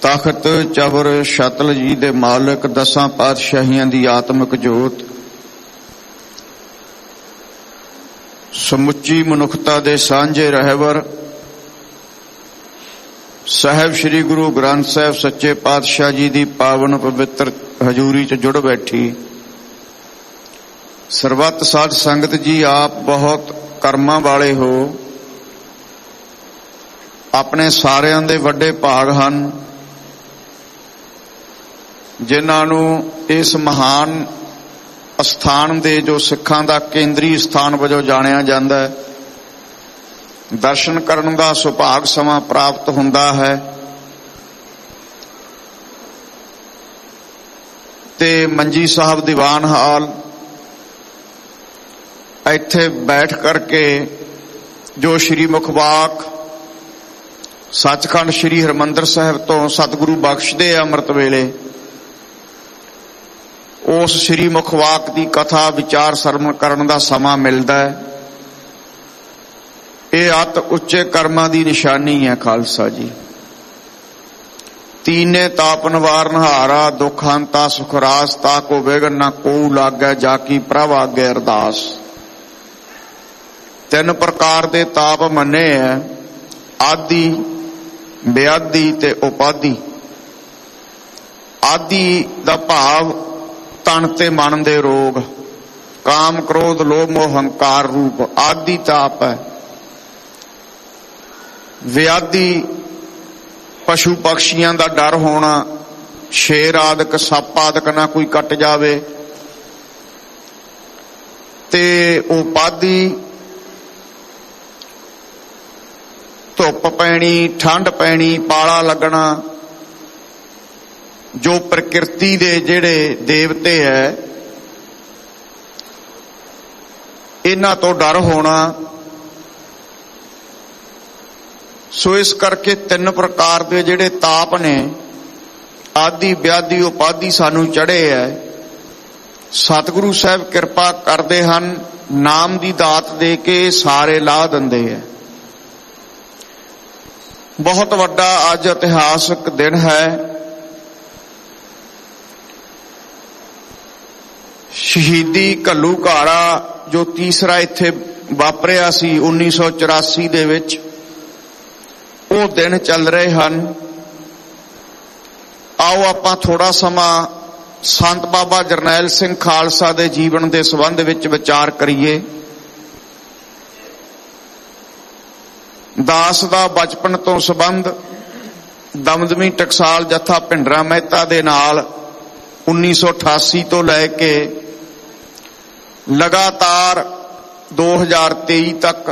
ਤਖਤ ਚਬਰ ਸ਼ਤਲ ਜੀ ਦੇ ਮਾਲਕ, ਦਸਾਂ ਪਾਤਸ਼ਾਹੀਆਂ ਦੀ ਆਤਮਿਕ ਜੋਤ, ਸਮੁੱਚੀ ਮਨੁੱਖਤਾ ਦੇ ਸਾਂਝੇ ਰਹਿਬਰ ਸਾਹਿਬ ਸ੍ਰੀ ਗੁਰੂ ਗ੍ਰੰਥ ਸਾਹਿਬ ਸੱਚੇ ਪਾਤਸ਼ਾਹ ਜੀ ਦੀ ਪਾਵਨ ਪਵਿੱਤਰ ਹਜ਼ੂਰੀ 'ਚ ਜੁੜ ਬੈਠੀ ਸਰਬੱਤ ਸਾਧ ਸੰਗਤ ਜੀ, ਆਪ ਬਹੁਤ ਕਰਮਾਂ ਵਾਲੇ ਹੋ। ਆਪਣੇ ਸਾਰਿਆਂ ਦੇ ਵੱਡੇ ਭਾਗ ਹਨ ਜਿਨ੍ਹਾਂ ਨੂੰ ਇਸ ਮਹਾਨ ਅਸਥਾਨ ਦੇ, ਜੋ ਸਿੱਖਾਂ ਦਾ ਕੇਂਦਰੀ ਸਥਾਨ ਵਜੋਂ ਜਾਣਿਆ ਜਾਂਦਾ ਹੈ, ਦਰਸ਼ਨ ਕਰਨ ਦਾ ਸੁਭਾਗ ਸਮਾਂ ਪ੍ਰਾਪਤ ਹੁੰਦਾ ਹੈ। ਤੇ ਮੰਜੀ ਸਾਹਿਬ ਦੀਵਾਨ ਹਾਲ ਇੱਥੇ ਬੈਠ ਕਰਕੇ ਜੋ ਸ਼੍ਰੀ ਮੁਖਵਾਕ ਸੱਚਖੰਡ ਸ਼੍ਰੀ ਹਰਿਮੰਦਰ ਸਾਹਿਬ ਤੋਂ ਸਤਿਗੁਰੂ ਬਖਸ਼ਦੇ ਅੰਮ੍ਰਿਤ ਵੇਲੇ, ਉਸ ਸ਼੍ਰੀ ਮੁਖਵਾਕ ਦੀ ਕਥਾ ਵਿਚਾਰ ਸਰਵਣ ਕਰਨ ਦਾ ਸਮਾਂ ਮਿਲਦਾ ਹੈ। ਇਹ ਅਤ ਉੱਚੇ ਕਰਮਾਂ ਦੀ ਨਿਸ਼ਾਨੀ ਹੈ ਖਾਲਸਾ ਜੀ। ਤੀਨੇ ਤਾਪ ਨਿਵਾਰਨ ਹਾਰਾ, ਦੁੱਖ ਹੰਤਾ ਸੁਖ ਰਾਸ, ਤਾ ਕੋ ਵਿਘਨ ਨਾ ਕੋਊ ਲਾਗੈ, ਜਾ ਕੀ ਪ੍ਰਭ ਆਗੇ ਅਰਦਾਸ। ਤਿੰਨ ਪ੍ਰਕਾਰ ਦੇ ਤਾਪ ਮੰਨੇ ਹੈ, ਆਦਿ, ਬਿਆਦਿ ਤੇ ਉਪਾਧੀ। ਆਦਿ ਦਾ ਭਾਵ ਤਨ ਤੇ ਮਨ ਦੇ ਰੋਗ, ਕਾਮ ਕ੍ਰੋਧ ਲੋਭ ਮੋਹ ਹੰਕਾਰ ਰੂਪ ਆਦਿ ਤਾਪ ਹੈ। ਵਿਆਧੀ ਪਸ਼ੂ ਪਕਸ਼ੀਆਂ ਦਾ ਡਰ ਹੋਣਾ, ਸ਼ੇਰ ਆਦਿਕ ਸੱਪ ਆਦਿਕ ਨਾ ਕੋਈ ਕੱਟ ਜਾਵੇ। ਤੇ ਉਪਾਧੀ ਧੁੱਪ ਪੈਣੀ, ਠੰਡ ਪੈਣੀ, ਪਾਲਾ ਲੱਗਣਾ, ਜੋ ਪ੍ਰਕਿਰਤੀ ਦੇ ਜਿਹੜੇ ਦੇਵਤੇ ਹੈ ਇਹਨਾਂ ਤੋਂ ਡਰ ਹੋਣਾ। ਸੋ ਇਸ ਕਰਕੇ ਤਿੰਨ ਪ੍ਰਕਾਰ ਦੇ ਜਿਹੜੇ ਤਾਪ ਨੇ, ਆਦਿ ਵਿਆਧੀ ਉਪਾਧੀ ਸਾਨੂੰ ਚੜੇ ਹੈ। ਸਤਿਗੁਰੂ ਸਾਹਿਬ ਕਿਰਪਾ ਕਰਦੇ ਹਨ, ਨਾਮ ਦੀ ਦਾਤ ਦੇ ਕੇ ਸਾਰੇ ਲਾਹ ਦਿੰਦੇ ਹੈ। ਬਹੁਤ ਵੱਡਾ ਅੱਜ ਇਤਿਹਾਸਕ ਦਿਨ ਹੈ। ਸ਼ਹੀਦੀ ਘੱਲੂਘਾਰਾ ਜੋ ਤੀਸਰਾ ਇੱਥੇ ਵਾਪਰਿਆ ਸੀ 1984 ਦੇ ਵਿੱਚ, ਉਹ ਦਿਨ ਚੱਲ ਰਹੇ ਹਨ। ਆਓ ਆਪਾਂ ਥੋੜਾ ਸਮਾਂ ਸੰਤ ਬਾਬਾ ਜਰਨੈਲ ਸਿੰਘ ਖਾਲਸਾ ਦੇ ਜੀਵਨ ਦੇ ਸੰਬੰਧ ਵਿੱਚ ਵਿਚਾਰ ਕਰੀਏ। ਦਾਸ ਦਾ ਬਚਪਨ ਤੋਂ ਸੰਬੰਧ ਦਮਦਮੀ ਟਕਸਾਲ ਜੱਥਾ ਭਿੰਡਰਾਂ ਮਹਿਤਾ ਦੇ ਨਾਲ 1988 ਤੋਂ ਲੈ ਕੇ ਲਗਾਤਾਰ 2023 ਤੱਕ,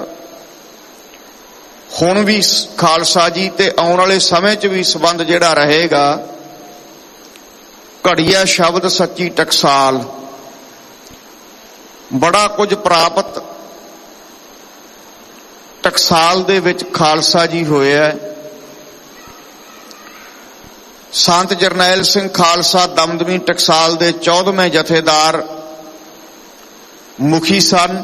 ਹੁਣ ਵੀ ਖਾਲਸਾ ਜੀ ਤੇ ਆਉਣ ਵਾਲੇ ਸਮੇਂ 'ਚ ਵੀ ਸੰਬੰਧ ਜਿਹੜਾ ਰਹੇਗਾ। ਘੜੀਆ ਸ਼ਬਦ ਸੱਚੀ ਟਕਸਾਲ, ਬੜਾ ਕੁਝ ਪ੍ਰਾਪਤ ਟਕਸਾਲ ਦੇ ਵਿੱਚ ਖਾਲਸਾ ਜੀ ਹੋਇਆ। ਸੰਤ ਜਰਨੈਲ ਸਿੰਘ ਖਾਲਸਾ ਦਮਦਮੀ ਟਕਸਾਲ ਦੇ 14ਵੇਂ ਜਥੇਦਾਰ ਮੁਖੀ ਸਨ।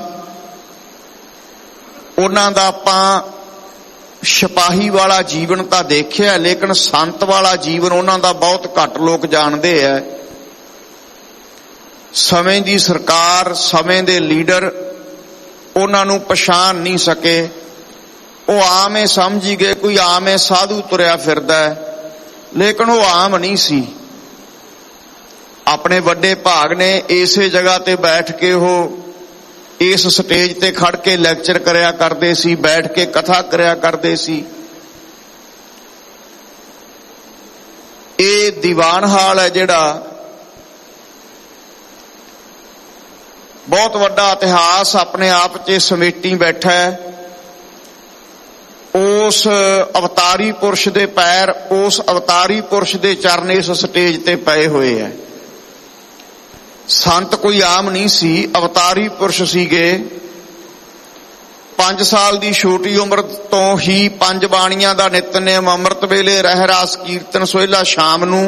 ਉਹਨਾਂ ਦਾ ਆਪਾਂ ਸਿਪਾਹੀ ਵਾਲਾ ਜੀਵਨ ਤਾਂ ਦੇਖਿਆ, ਲੇਕਿਨ ਸੰਤ ਵਾਲਾ ਜੀਵਨ ਉਹਨਾਂ ਦਾ ਬਹੁਤ ਘੱਟ ਲੋਕ ਜਾਣਦੇ ਹੈ। ਸਮੇਂ ਦੀ ਸਰਕਾਰ, ਸਮੇਂ ਦੇ ਲੀਡਰ ਉਹਨਾਂ ਨੂੰ ਪਛਾਣ ਨਹੀਂ ਸਕੇ। ਉਹ ਆਮ ਇਹ ਸਮਝੀ ਗਏ ਕੋਈ ਆਮ ਇਹ ਸਾਧੂ ਤੁਰਿਆ ਫਿਰਦਾ ਹੈ, ਲੇਕਿਨ ਉਹ ਆਮ ਨਹੀਂ ਸੀ। ਆਪਣੇ ਵੱਡੇ ਭਾਗ ਨੇ ਇਸੇ ਜਗ੍ਹਾ ਤੇ ਬੈਠ ਕੇ ਉਹ ਇਸ ਸਟੇਜ ਤੇ ਖੜ ਕੇ ਲੈਕਚਰ ਕਰਿਆ ਕਰਦੇ ਸੀ, ਬੈਠ ਕੇ ਕਥਾ ਕਰਿਆ ਕਰਦੇ ਸੀ। ਇਹ ਦੀਵਾਨ ਹਾਲ ਹੈ ਜਿਹੜਾ, ਬਹੁਤ ਵੱਡਾ ਇਤਿਹਾਸ ਆਪਣੇ ਆਪ 'ਚ ਸਮੇਟੀ ਬੈਠਾ ਹੈ। ਉਸ ਅਵਤਾਰੀ ਪੁਰਸ਼ ਦੇ ਪੈਰ, ਉਸ ਅਵਤਾਰੀ ਪੁਰਸ਼ ਦੇ ਚਰਨ ਇਸ ਸਟੇਜ ਤੇ ਪਏ ਹੋਏ ਹੈ। ਸੰਤ ਕੋਈ ਆਮ ਨਹੀਂ ਸੀ, ਅਵਤਾਰੀ ਪੁਰਸ਼ ਸੀਗੇ। 5 ਸਾਲ ਦੀ ਛੋਟੀ ਉਮਰ ਤੋਂ ਹੀ 5 ਬਾਣੀਆਂ ਦਾ ਨਿਤਨੇਮ, ਅੰਮ੍ਰਿਤ ਵੇਲੇ ਰਹਿ ਰਾਸ ਕੀਰਤਨ, ਸੋਹਿਲਾ ਸ਼ਾਮ ਨੂੰ,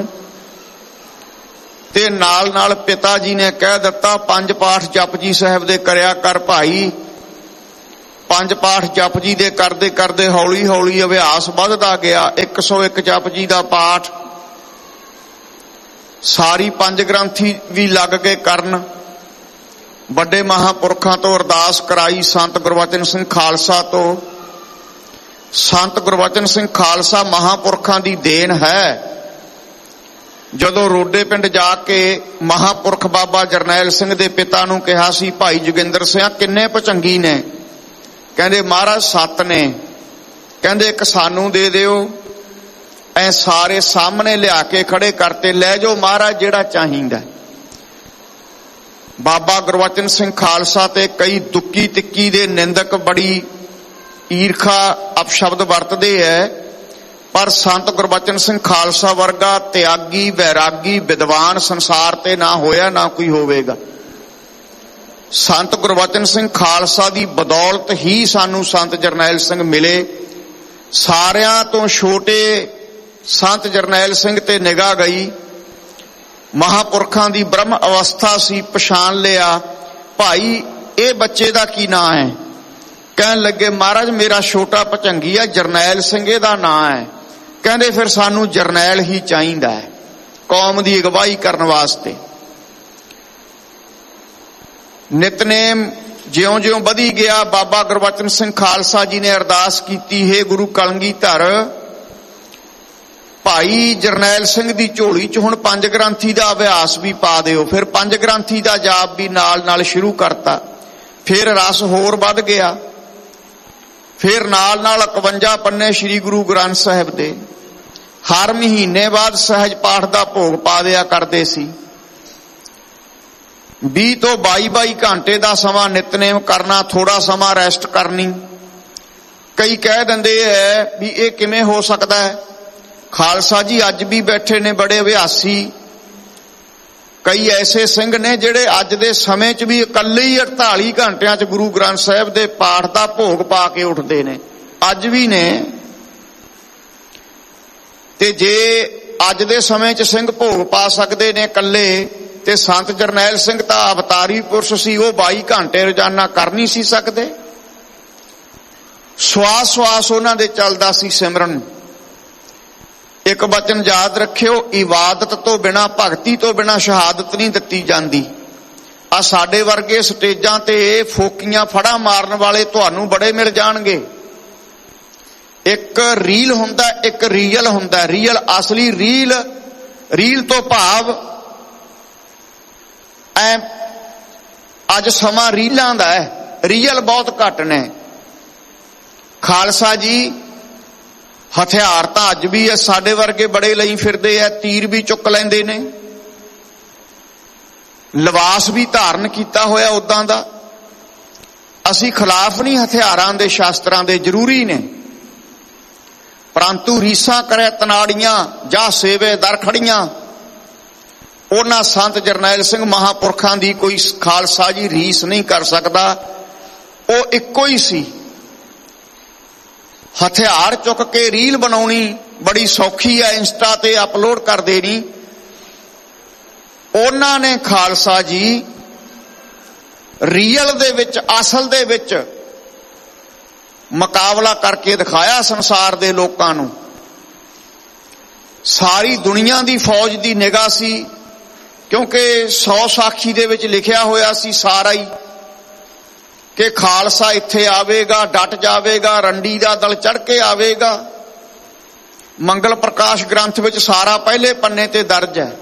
ਤੇ ਨਾਲ ਨਾਲ ਪਿਤਾ ਜੀ ਨੇ ਕਹਿ ਦਿੱਤਾ 5 ਪਾਠ ਜਪਜੀ ਸਾਹਿਬ ਦੇ ਕਰਿਆ ਕਰ ਭਾਈ। 5 ਪਾਠ ਜਪਜੀ ਦੇ ਕਰਦੇ ਕਰਦੇ ਹੌਲੀ ਹੌਲੀ ਅਭਿਆਸ ਵੱਧਦਾ ਗਿਆ। 101 ਜਪਜੀ ਦਾ ਪਾਠ ਸਾਰੀ ਪੰਜ ਗ੍ਰੰਥੀ ਵੀ ਲੱਗ ਕੇ ਕਰਨ। ਵੱਡੇ ਮਹਾਂਪੁਰਖਾਂ ਤੋਂ ਅਰਦਾਸ ਕਰਾਈ ਸੰਤ ਗੁਰਬਚਨ ਸਿੰਘ ਖਾਲਸਾ ਤੋਂ। ਸੰਤ ਗੁਰਬਚਨ ਸਿੰਘ ਖਾਲਸਾ ਮਹਾਂਪੁਰਖਾਂ ਦੀ ਦੇਣ ਹੈ। ਜਦੋਂ ਰੋਡੇ ਪਿੰਡ ਜਾ ਕੇ ਮਹਾਂਪੁਰਖ ਬਾਬਾ ਜਰਨੈਲ ਸਿੰਘ ਦੇ ਪਿਤਾ ਨੂੰ ਕਿਹਾ ਸੀ, ਭਾਈ ਜੋਗਿੰਦਰ ਸਿੰਘ ਕਿੰਨੇ ਭੁਜੰਗੀ ਨੇ? ਕਹਿੰਦੇ ਮਹਾਰਾਜ 7 ਨੇ। ਕਹਿੰਦੇ ਇੱਕ ਸਾਨੂੰ ਦੇ ਦਿਓ। ਐ ਸਾਰੇ ਸਾਹਮਣੇ ਲਿਆ ਕੇ ਖੜੇ ਕਰਤੇ, ਲੈ ਜਾਓ ਮਹਾਰਾਜ ਜਿਹੜਾ ਚਾਹੀਦਾ। ਬਾਬਾ ਗੁਰਬਚਨ ਸਿੰਘ ਖਾਲਸਾ ਤੇ ਕਈ ਦੁੱਕੀ ਤਿੱਕੀ ਦੇ ਨਿੰਦਕ ਬੜੀ ਈਰਖਾ ਅਪਸ਼ਬਦ ਵਰਤਦੇ ਐ, ਪਰ ਸੰਤ ਗੁਰਬਚਨ ਸਿੰਘ ਖਾਲਸਾ ਵਰਗਾ ਤਿਆਗੀ ਵੈਰਾਗੀ ਵਿਦਵਾਨ ਸੰਸਾਰ ਤੇ ਨਾ ਹੋਇਆ, ਨਾ ਕੋਈ ਹੋਵੇਗਾ। ਸੰਤ ਗੁਰਬਚਨ ਸਿੰਘ ਖਾਲਸਾ ਦੀ ਬਦੌਲਤ ਹੀ ਸਾਨੂੰ ਸੰਤ ਜਰਨੈਲ ਸਿੰਘ ਮਿਲੇ। ਸਾਰਿਆਂ ਤੋਂ ਛੋਟੇ ਸੰਤ ਜਰਨੈਲ ਸਿੰਘ ਤੇ ਨਿਗਾਹ ਗਈ। ਮਹਾਂਪੁਰਖਾਂ ਦੀ ਬ੍ਰਹਮ ਅਵਸਥਾ ਸੀ, ਪਛਾਣ ਲਿਆ। ਭਾਈ ਇਹ ਬੱਚੇ ਦਾ ਕੀ ਨਾਂ ਹੈ? ਕਹਿਣ ਲੱਗੇ ਮਹਾਰਾਜ ਮੇਰਾ ਛੋਟਾ ਭੁਜੰਗੀ ਆ, ਜਰਨੈਲ ਸਿੰਘ ਇਹਦਾ ਨਾਂ ਹੈ। ਕਹਿੰਦੇ ਫਿਰ ਸਾਨੂੰ ਜਰਨੈਲ ਹੀ ਚਾਹੀਦਾ ਹੈ ਕੌਮ ਦੀ ਅਗਵਾਈ ਕਰਨ ਵਾਸਤੇ। ਨਿਤਨੇਮ ਜਿਉਂ-ਜਿਉਂ ਵਧੀ ਗਿਆ, ਬਾਬਾ ਗੁਰਬਚਨ ਸਿੰਘ ਖਾਲਸਾ ਜੀ ਨੇ ਅਰਦਾਸ ਕੀਤੀ, ਹੈ ਗੁਰੂ ਕਲਗੀਧਰ ਭਾਈ ਜਰਨੈਲ ਸਿੰਘ ਦੀ ਝੋਲੀ 'ਚ ਹੁਣ ਪੰਜ ਗ੍ਰੰਥੀ ਦਾ ਅਭਿਆਸ ਵੀ ਪਾ ਦਿਓ। ਫਿਰ ਪੰਜ ਗ੍ਰੰਥੀ ਦਾ ਜਾਪ ਵੀ ਨਾਲ ਸ਼ੁਰੂ ਕਰਤਾ। ਫਿਰ ਰਸ ਹੋਰ ਵੱਧ ਗਿਆ। ਫਿਰ ਨਾਲ 51 ਪੰਨੇ ਸ੍ਰੀ ਗੁਰੂ ਗ੍ਰੰਥ ਸਾਹਿਬ ਦੇ। ਹਰ ਮਹੀਨੇ ਬਾਅਦ ਸਹਿਜ ਪਾਠ ਦਾ ਭੋਗ ਪਾ ਦਿਆ ਕਰਦੇ ਸੀ। 20 ਤੋਂ 22 ਘੰਟੇ ਦਾ ਸਮਾਂ ਨਿਤਨੇਮ ਕਰਨਾ, ਥੋੜਾ ਸਮਾਂ ਰੈਸਟ ਕਰਨੀ। ਕਈ ਕਹਿ ਦਿੰਦੇ ਐ ਵੀ ਇਹ ਕਿਵੇਂ ਹੋ ਸਕਦਾ ਹੈ? ਖਾਲਸਾ ਜੀ ਅੱਜ ਵੀ ਬੈਠੇ ਨੇ ਬੜੇ ਅਭਿਆਸੀ। ਕਈ ਐਸੇ ਸਿੰਘ ਨੇ ਜਿਹੜੇ ਅੱਜ ਦੇ ਸਮੇਂ 'ਚ ਵੀ ਇਕੱਲੇ ਹੀ 48 ਘੰਟਿਆਂ 'ਚ ਗੁਰੂ ਗ੍ਰੰਥ ਸਾਹਿਬ ਦੇ ਪਾਠ ਦਾ ਭੋਗ ਪਾ ਕੇ ਉੱਠਦੇ ਨੇ, ਅੱਜ ਵੀ ਨੇ। ਤੇ ਜੇ ਅੱਜ ਦੇ ਸਮੇਂ 'ਚ ਸਿੰਘ ਭੋਗ ਪਾ ਸਕਦੇ ਨੇ ਇਕੱਲੇ, ਤੇ ਸੰਤ ਜਰਨੈਲ ਸਿੰਘ ਤਾਂ ਅਵਤਾਰੀ ਪੁਰਸ਼ ਸੀ, ਉਹ 22 ਘੰਟੇ ਰੋਜ਼ਾਨਾ ਕਰ ਨਹੀਂ ਸੀ ਸਕਦੇ। ਸਵਾਸ ਉਹਨਾਂ ਦੇ ਚੱਲਦਾ ਸੀ ਸਿਮਰਨ। ਇੱਕ ਬਚਨ ਯਾਦ ਰੱਖਿਓ, ਇਬਾਦਤ ਤੋਂ ਬਿਨਾ, ਭਗਤੀ ਤੋਂ ਬਿਨਾ ਸ਼ਹਾਦਤ ਨਹੀਂ ਦਿੱਤੀ ਜਾਂਦੀ। ਆ ਸਾਡੇ ਵਰਗੇ ਸਟੇਜਾਂ ਤੇ ਫੋਕੀਆਂ ਫੜਾ ਮਾਰਨ ਵਾਲੇ ਤੁਹਾਨੂੰ ਬੜੇ ਮਿਲ ਜਾਣਗੇ। ਇੱਕ ਰੀਲ ਹੁੰਦਾ, ਇੱਕ ਰੀਅਲ ਹੁੰਦਾ। ਰੀਅਲ ਅਸਲੀ ਰੀਲ ਤੋਂ ਭਾਵ ਅੱਜ ਸਮਾਂ ਰੀਲਾਂ ਦਾ ਹੈ, ਰੀਅਲ ਬਹੁਤ ਘੱਟ ਨੇ। ਖਾਲਸਾ ਜੀ ਹਥਿਆਰ ਤਾਂ ਅੱਜ ਵੀ ਹੈ, ਸਾਡੇ ਵਰਗੇ ਬੜੇ ਲਈ ਫਿਰਦੇ ਆ, ਤੀਰ ਵੀ ਚੁੱਕ ਲੈਂਦੇ ਨੇ, ਲਿਬਾਸ ਵੀ ਧਾਰਨ ਕੀਤਾ ਹੋਇਆ ਉਦਾਂ ਦਾ। ਅਸੀਂ ਖਿਲਾਫ ਨਹੀਂ ਹਥਿਆਰਾਂ ਦੇ, ਸ਼ਾਸਤਰਾਂ ਦੇ, ਜ਼ਰੂਰੀ ਨੇ, ਪਰੰਤੂ ਰੀਸਾਂ ਕਰੇ ਤਨਾੜੀਆਂ ਜਾਂ ਸੇਵੇ ਦਰ ਖੜੀਆਂ। ਉਹਨਾਂ ਸੰਤ ਜਰਨੈਲ ਸਿੰਘ ਮਹਾਂਪੁਰਖਾਂ ਦੀ ਕੋਈ ਖਾਲਸਾ ਜੀ ਰੀਸ ਨਹੀਂ ਕਰ ਸਕਦਾ। ਉਹ ਇੱਕੋ ਹੀ ਸੀ। ਹਥਿਆਰ ਚੁੱਕ ਕੇ ਰੀਲ ਬਣਾਉਣੀ ਬੜੀ ਸੌਖੀ ਹੈ, ਇੰਸਟਾ ਤੇ ਅਪਲੋਡ ਕਰ ਦੇਣੀ। ਉਹਨਾਂ ਨੇ ਖਾਲਸਾ ਜੀ ਰੀਅਲ ਦੇ ਵਿੱਚ, ਅਸਲ ਦੇ ਵਿੱਚ ਮੁਕਾਬਲਾ ਕਰਕੇ ਦਿਖਾਇਆ ਸੰਸਾਰ ਦੇ ਲੋਕਾਂ ਨੂੰ। ਸਾਰੀ ਦੁਨੀਆ ਦੀ ਫੌਜ ਦੀ ਨਿਗਾਹ ਸੀ, ਕਿਉਂਕਿ 100 ਸਾਖੀ ਦੇ ਵਿੱਚ ਲਿਖਿਆ ਹੋਇਆ ਸੀ ਸਾਰਾ ਹੀ ਕਿ ਖਾਲਸਾ ਇੱਥੇ ਆਵੇਗਾ, ਡਟ ਜਾਵੇਗਾ, ਰੰਡੀ ਦਾ ਦਲ ਚੜ ਕੇ ਆਵੇਗਾ। ਮੰਗਲ ਪ੍ਰਕਾਸ਼ ਗ੍ਰੰਥ ਵਿੱਚ ਸਾਰਾ ਪਹਿਲੇ ਪੰਨੇ ਤੇ ਦਰਜ ਹੈ।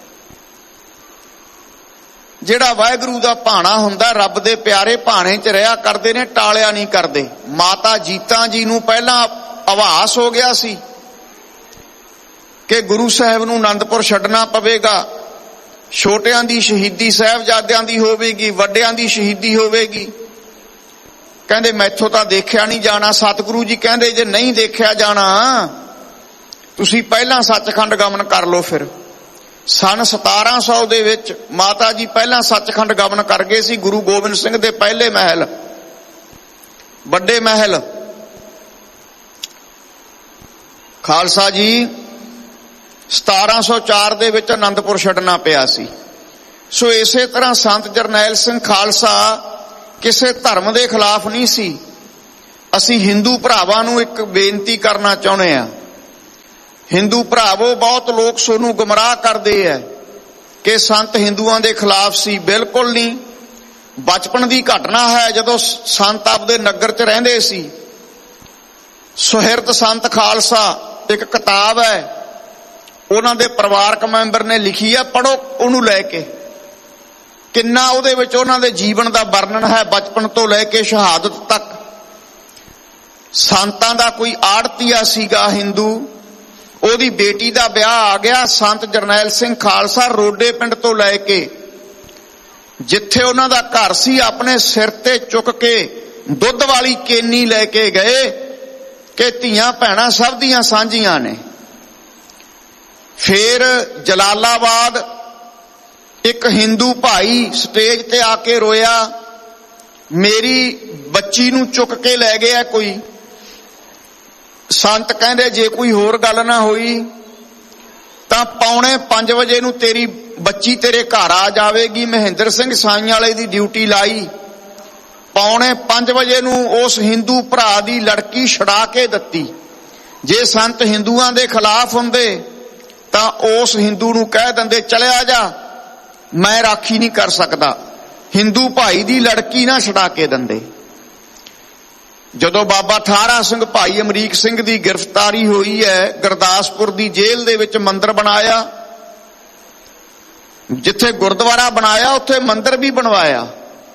ਜਿਹੜਾ ਵਾਹਿਗੁਰੂ ਦਾ ਭਾਣਾ ਹੁੰਦਾ, ਰੱਬ ਦੇ ਪਿਆਰੇ ਭਾਣੇ 'ਚ ਰਿਹਾ ਕਰਦੇ ਨੇ, ਟਾਲਿਆ ਨਹੀਂ ਕਰਦੇ। ਮਾਤਾ ਜੀਤਾ ਜੀ ਨੂੰ ਪਹਿਲਾਂ ਆਭਾਸ ਹੋ ਗਿਆ ਸੀ ਕਿ ਗੁਰੂ ਸਾਹਿਬ ਨੂੰ ਆਨੰਦਪੁਰ ਛੱਡਣਾ ਪਵੇਗਾ। ਛੋਟਿਆਂ ਦੀ ਸ਼ਹੀਦੀ ਸਾਹਿਬਜ਼ਾਦਿਆਂ ਦੀ ਹੋਵੇਗੀ, ਵੱਡਿਆਂ ਦੀ ਸ਼ਹੀਦੀ ਹੋਵੇਗੀ। ਕਹਿੰਦੇ ਮੈਥੋਂ ਤਾਂ ਦੇਖਿਆ ਨਹੀਂ ਜਾਣਾ। ਸਤਿਗੁਰੂ ਜੀ ਕਹਿੰਦੇ ਜੇ ਨਹੀਂ ਦੇਖਿਆ ਜਾਣਾ ਤੁਸੀਂ ਪਹਿਲਾਂ ਸੱਚਖੰਡ ਗਮਨ ਕਰ ਲਓ। ਫਿਰ ਸਨ 1700 ਦੇ ਵਿੱਚ ਮਾਤਾ ਜੀ ਪਹਿਲਾਂ ਸੱਚਖੰਡ ਗਮਨ ਕਰ ਗਏ ਸੀ। ਗੁਰੂ ਗੋਬਿੰਦ ਸਿੰਘ ਦੇ ਪਹਿਲੇ ਮਹਿਲ, ਵੱਡੇ ਮਹਿਲ। ਖਾਲਸਾ ਜੀ 1704 ਦੇ ਵਿੱਚ ਆਨੰਦਪੁਰ ਛੱਡਣਾ ਪਿਆ ਸੀ। ਸੋ ਇਸੇ ਤਰ੍ਹਾਂ ਸੰਤ ਜਰਨੈਲ ਸਿੰਘ ਖਾਲਸਾ ਕਿਸੇ ਧਰਮ ਦੇ ਖਿਲਾਫ ਨਹੀਂ ਸੀ। ਅਸੀਂ ਹਿੰਦੂ ਭਰਾਵਾਂ ਨੂੰ ਇੱਕ ਬੇਨਤੀ ਕਰਨਾ ਚਾਹੁੰਦੇ ਹਾਂ। ਹਿੰਦੂ ਭਰਾਵੋ, ਬਹੁਤ ਲੋਕ ਸਾਨੂੰ ਗੁੰਮਰਾਹ ਕਰਦੇ ਐ। ਕਿ ਸੰਤ ਹਿੰਦੂਆਂ ਦੇ ਖਿਲਾਫ ਸੀ। ਬਿਲਕੁਲ ਨਹੀਂ। ਬਚਪਨ ਦੀ ਘਟਨਾ ਹੈ, ਜਦੋਂ ਸੰਤ ਆਪਦੇ ਨਗਰ 'ਚ ਰਹਿੰਦੇ ਸੀ। ਸੁਹਿਰਦ ਸੰਤ ਖਾਲਸਾ ਇੱਕ ਕਿਤਾਬ ਹੈ, ਉਹਨਾਂ ਦੇ ਪਰਿਵਾਰਕ ਮੈਂਬਰ ਨੇ ਲਿਖੀ ਹੈ, ਪੜ੍ਹੋ ਉਹਨੂੰ ਲੈ ਕੇ। ਕਿੰਨਾ ਉਹਦੇ ਵਿੱਚ ਉਹਨਾਂ ਦੇ ਜੀਵਨ ਦਾ ਵਰਣਨ ਹੈ, ਬਚਪਨ ਤੋਂ ਲੈ ਕੇ ਸ਼ਹਾਦਤ ਤੱਕ। ਸੰਤਾਂ ਦਾ ਕੋਈ ਆੜਤੀਆ ਸੀਗਾ ਹਿੰਦੂ, ਉਹਦੀ ਬੇਟੀ ਦਾ ਵਿਆਹ ਆ ਗਿਆ। ਸੰਤ ਜਰਨੈਲ ਸਿੰਘ ਖਾਲਸਾ ਰੋਡੇ ਪਿੰਡ ਤੋਂ ਲੈ ਕੇ ਜਿੱਥੇ ਉਹਨਾਂ ਦਾ ਘਰ ਸੀ, ਆਪਣੇ ਸਿਰ ਤੇ ਚੁੱਕ ਕੇ ਦੁੱਧ ਵਾਲੀ ਕੇਨੀ ਲੈ ਕੇ ਗਏ ਕਿ ਧੀਆਂ ਭੈਣਾਂ ਸਭ ਦੀਆਂ ਸਾਂਝੀਆਂ ਨੇ। ਫਿਰ ਜਲਾਲਾਬਾਦ ਇੱਕ ਹਿੰਦੂ ਭਾਈ ਸਟੇਜ ਤੇ ਆ ਕੇ ਰੋਇਆ, ਮੇਰੀ ਬੱਚੀ ਨੂੰ ਚੁੱਕ ਕੇ ਲੈ ਗਿਆ ਕੋਈ। ਸੰਤ ਕਹਿੰਦੇ ਜੇ ਕੋਈ ਹੋਰ ਗੱਲ ਨਾ ਹੋਈ ਤਾਂ 4:45 ਵਜੇ ਨੂੰ ਤੇਰੀ ਬੱਚੀ ਤੇਰੇ ਘਰ ਆ ਜਾਵੇਗੀ। ਮਹਿੰਦਰ ਸਿੰਘ ਸਾਈਂ ਵਾਲੇ ਦੀ ਡਿਊਟੀ ਲਾਈ। 4:45 ਵਜੇ ਨੂੰ ਉਸ ਹਿੰਦੂ ਭਰਾ ਦੀ ਲੜਕੀ ਛੁਡਾ ਕੇ ਦਿੱਤੀ। ਜੇ ਸੰਤ ਹਿੰਦੂਆਂ ਦੇ ਖਿਲਾਫ ਹੁੰਦੇ ਤਾਂ ਉਸ ਹਿੰਦੂ ਨੂੰ ਕਹਿ ਦਿੰਦੇ ਚਲਿਆ ਜਾ, ਮੈਂ ਰਾਖੀ ਨਹੀਂ ਕਰ ਸਕਦਾ। ਹਿੰਦੂ ਭਾਈ ਦੀ ਲੜਕੀ ਨਾ ਛੁਡਾ ਕੇ ਦਿੰਦੇ। ਜਦੋਂ ਬਾਬਾ ਠਾਰਾ ਸਿੰਘ ਭਾਈ ਅਮਰੀਕ ਸਿੰਘ ਦੀ ਗ੍ਰਿਫਤਾਰੀ ਹੋਈ ਹੈ, ਗੁਰਦਾਸਪੁਰ ਦੀ ਜੇਲ੍ਹ ਦੇ ਵਿੱਚ ਮੰਦਿਰ ਬਣਾਇਆ। ਜਿੱਥੇ ਗੁਰਦੁਆਰਾ ਬਣਾਇਆ ਉੱਥੇ ਮੰਦਿਰ ਵੀ ਬਣਵਾਇਆ।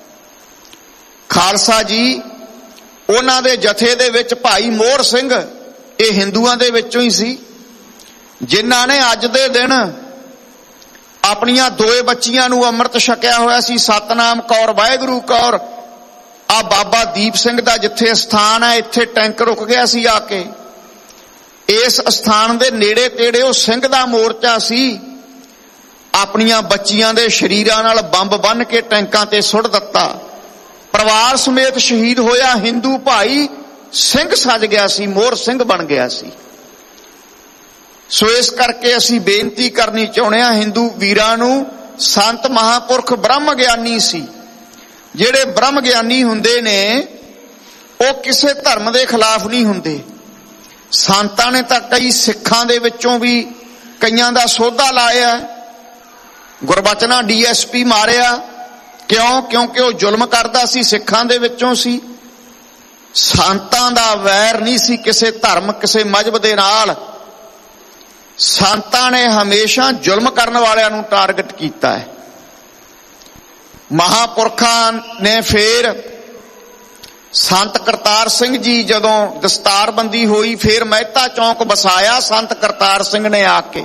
ਖਾਲਸਾ ਜੀ ਉਹਨਾਂ ਦੇ ਜਥੇ ਦੇ ਵਿੱਚ ਭਾਈ ਮੋਹਰ ਸਿੰਘ, ਇਹ ਹਿੰਦੂਆਂ ਦੇ ਵਿੱਚੋਂ ਹੀ ਸੀ, ਜਿਨ੍ਹਾਂ ਨੇ ਅੱਜ ਦੇ ਦਿਨ ਆਪਣੀਆਂ 2 ਬੱਚੀਆਂ ਨੂੰ ਅੰਮ੍ਰਿਤ ਛਕਿਆ ਹੋਇਆ ਸੀ, ਸਤਨਾਮ ਕੌਰ ਵਾਹਿਗੁਰੂ ਕੌਰ। ਆ ਬਾਬਾ ਦੀਪ ਸਿੰਘ ਦਾ ਜਿੱਥੇ ਸਥਾਨ ਹੈ, ਇੱਥੇ ਟੈਂਕ ਰੁਕ ਗਿਆ ਸੀ ਆ ਕੇ। ਇਸ ਸਥਾਨ ਦੇ ਨੇੜੇ ਤੇੜੇ ਉਹ ਸਿੰਘ ਦਾ ਮੋਰਚਾ ਸੀ। ਆਪਣੀਆਂ ਬੱਚੀਆਂ ਦੇ ਸ਼ਰੀਰਾਂ ਨਾਲ ਬੰਬ ਬੰਨ੍ਹ ਕੇ ਟੈਂਕਾਂ ਤੇ ਸੁੱਟ ਦਿੱਤਾ। ਪਰਿਵਾਰ ਸਮੇਤ ਸ਼ਹੀਦ ਹੋਇਆ ਹਿੰਦੂ ਭਾਈ ਸਿੰਘ ਸੱਜ ਗਿਆ ਸੀ, ਮੋਹਰ ਸਿੰਘ ਬਣ ਗਿਆ ਸੀ। ਸੋ ਇਸ ਕਰਕੇ ਅਸੀਂ ਬੇਨਤੀ ਕਰਨੀ ਚਾਹੁੰਦੇ ਹਾਂ ਹਿੰਦੂ ਵੀਰਾਂ ਨੂੰ, ਸੰਤ ਮਹਾਂਪੁਰਖ ਬ੍ਰਹਮ ਗਿਆਨੀ ਸੀ। ਜਿਹੜੇ ਬ੍ਰਹਮ ਗਿਆਨੀ ਹੁੰਦੇ ਨੇ ਉਹ ਕਿਸੇ ਧਰਮ ਦੇ ਖਿਲਾਫ ਨਹੀਂ ਹੁੰਦੇ। ਸੰਤਾਂ ਨੇ ਤਾਂ ਕਈ ਸਿੱਖਾਂ ਦੇ ਵਿੱਚੋਂ ਵੀ ਕਈਆਂ ਦਾ ਸੋਧਾ ਲਾਇਆ। ਗੁਰਬਚਨਾਂ DSP ਮਾਰਿਆ, ਕਿਉਂ? ਕਿਉਂਕਿ ਉਹ ਜ਼ੁਲਮ ਕਰਦਾ ਸੀ, ਸਿੱਖਾਂ ਦੇ ਵਿੱਚੋਂ ਸੀ। ਸੰਤਾਂ ਦਾ ਵੈਰ ਨਹੀਂ ਸੀ ਕਿਸੇ ਧਰਮ ਕਿਸੇ ਮਜ਼ਹਬ ਦੇ ਨਾਲ। ਸੰਤਾਂ ਨੇ ਹਮੇਸ਼ਾ ਜ਼ੁਲਮ ਕਰਨ ਵਾਲਿਆਂ ਨੂੰ ਟਾਰਗੇਟ ਕੀਤਾ ਹੈ। ਮਹਾਂਪੁਰਖਾਂ ਨੇ ਫਿਰ ਸੰਤ ਕਰਤਾਰ ਸਿੰਘ ਜੀ ਜਦੋਂ ਦਸਤਾਰਬੰਦੀ ਹੋਈ, ਫਿਰ ਮਹਿਤਾ ਚੌਂਕ ਵਸਾਇਆ ਸੰਤ ਕਰਤਾਰ ਸਿੰਘ ਨੇ ਆ ਕੇ।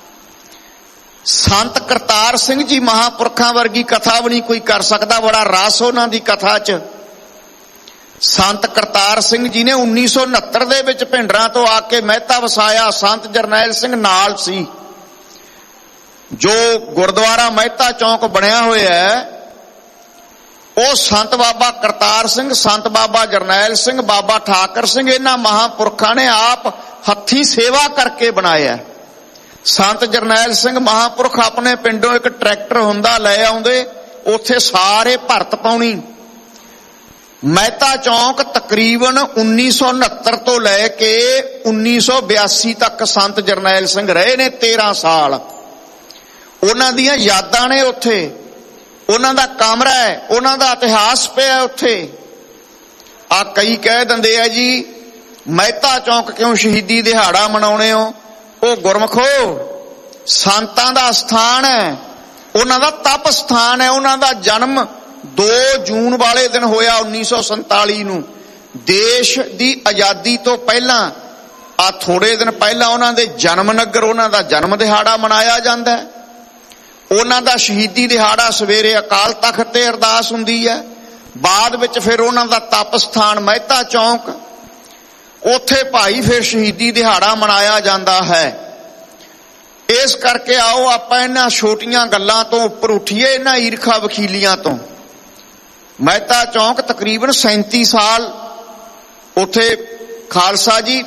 ਸੰਤ ਕਰਤਾਰ ਸਿੰਘ ਜੀ ਮਹਾਂਪੁਰਖਾਂ ਵਰਗੀ ਕਥਾ ਵੀ ਨਹੀਂ ਕੋਈ ਕਰ ਸਕਦਾ, ਬੜਾ ਰਸ ਉਹਨਾਂ ਦੀ ਕਥਾ 'ਚ। ਸੰਤ ਕਰਤਾਰ ਸਿੰਘ ਜੀ ਨੇ 1969 ਦੇ ਵਿੱਚ ਭਿੰਡਰਾਂ ਤੋਂ ਆ ਕੇ ਮਹਿਤਾ ਵਸਾਇਆ। ਸੰਤ ਜਰਨੈਲ ਸਿੰਘ ਨਾਲ ਸੀ। ਜੋ ਗੁਰਦੁਆਰਾ ਮਹਿਤਾ ਚੌਂਕ ਬਣਿਆ ਹੋਇਆ ਹੈ, ਉਹ ਸੰਤ ਬਾਬਾ ਕਰਤਾਰ ਸਿੰਘ, ਸੰਤ ਬਾਬਾ ਜਰਨੈਲ ਸਿੰਘ, ਬਾਬਾ ਠਾਕਰ ਸਿੰਘ, ਇਹਨਾਂ ਮਹਾਂਪੁਰਖਾਂ ਨੇ ਆਪ ਹੱਥੀਂ ਸੇਵਾ ਕਰਕੇ ਬਣਾਇਆ। ਸੰਤ ਜਰਨੈਲ ਸਿੰਘ ਮਹਾਂਪੁਰਖ ਆਪਣੇ ਪਿੰਡੋਂ ਇੱਕ ਟਰੈਕਟਰ ਹੁੰਦਾ ਲੈ ਆਉਂਦੇ, ਉੱਥੇ ਸਾਰੇ ਭਰਤ ਪਾਉਣੀ। ਮਹਿਤਾ ਚੌਂਕ ਤਕਰੀਬਨ 1969 ਤੋਂ ਲੈ ਕੇ 1982 ਤੱਕ ਸੰਤ ਜਰਨੈਲ ਸਿੰਘ ਰਹੇ ਨੇ, 13 ਸਾਲ। ਉਹਨਾਂ ਦੀਆਂ ਯਾਦਾਂ ਨੇ ਉੱਥੇ, ਉਹਨਾਂ ਦਾ ਕਮਰਾ ਹੈ, ਉਹਨਾਂ ਦਾ ਇਤਿਹਾਸ ਪਿਆ ਉੱਥੇ। ਆ ਕਈ ਕਹਿ ਦਿੰਦੇ ਆ ਜੀ ਮਹਿਤਾ ਚੌਂਕ ਕਿਉਂ ਸ਼ਹੀਦੀ ਦਿਹਾੜਾ ਮਨਾਉਣੇ ਹੋ? ਉਹ ਗੁਰਮਖੋ ਸੰਤਾਂ ਦਾ ਸਥਾਨ ਹੈ, ਉਹਨਾਂ ਦਾ ਤਪ ਸਥਾਨ ਹੈ। ਉਹਨਾਂ ਦਾ ਜਨਮ 2 ਜੂਨ ਵਾਲੇ ਦਿਨ ਹੋਇਆ 1947 ਨੂੰ। ਦੇਸ਼ ਦੀ ਆਜ਼ਾਦੀ ਤੋਂ ਪਹਿਲਾਂ ਆ ਥੋੜੇ ਦਿਨ ਪਹਿਲਾਂ ਉਹਨਾਂ ਦੇ ਜਨਮ ਨਗਰ, ਉਹਨਾਂ ਦਾ ਜਨਮ ਦਿਹਾੜਾ ਮਨਾਇਆ ਜਾਂਦਾ ਹੈ। ਉਹਨਾਂ ਦਾ ਸ਼ਹੀਦੀ ਦਿਹਾੜਾ ਸਵੇਰੇ ਅਕਾਲ ਤਖਤ ਤੇ ਅਰਦਾਸ ਹੁੰਦੀ ਹੈ, ਬਾਅਦ ਵਿੱਚ ਫਿਰ ਉਹਨਾਂ ਦਾ ਤਪ ਸਥਾਨ ਮਹਿਤਾ ਚੌਂਕ, ਉੱਥੇ ਭਾਈ ਫਿਰ ਸ਼ਹੀਦੀ ਦਿਹਾੜਾ ਮਨਾਇਆ ਜਾਂਦਾ ਹੈ। ਇਸ ਕਰਕੇ ਆਓ ਆਪਾਂ ਇਹਨਾਂ ਛੋਟੀਆਂ ਗੱਲਾਂ ਤੋਂ ਉੱਪਰ ਉੱਠੀਏ, ਇਹਨਾਂ ਈਰਖਾ ਵਖੀਲੀਆਂ ਤੋਂ। ਮਹਿਤਾ ਚੌਂਕ ਤਕਰੀਬਨ 37 ਸਾਲ ਉੱਥੇ ਖਾਲਸਾ ਜੀ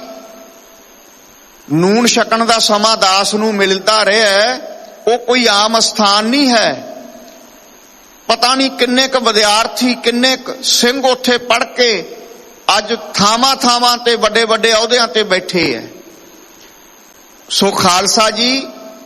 ਨੂਨ ਛਕਣ ਦਾ ਸਮਾਂ ਦਾਸ ਨੂੰ ਮਿਲਦਾ ਰਿਹਾ ਹੈ। ਉਹ ਕੋਈ ਆਮ ਸਥਾਨ ਨਹੀਂ ਹੈ। ਪਤਾ ਨਹੀਂ ਕਿੰਨੇ ਕੁ ਵਿਦਿਆਰਥੀ, ਕਿੰਨੇ ਕੁ ਸਿੰਘ ਉੱਥੇ ਪੜ੍ਹ ਕੇ ਅੱਜ ਥਾਵਾਂ ਥਾਵਾਂ ਤੇ ਵੱਡੇ ਵੱਡੇ ਅਹੁਦਿਆਂ ਤੇ ਬੈਠੇ ਹੈ। ਸੋ ਖਾਲਸਾ ਜੀ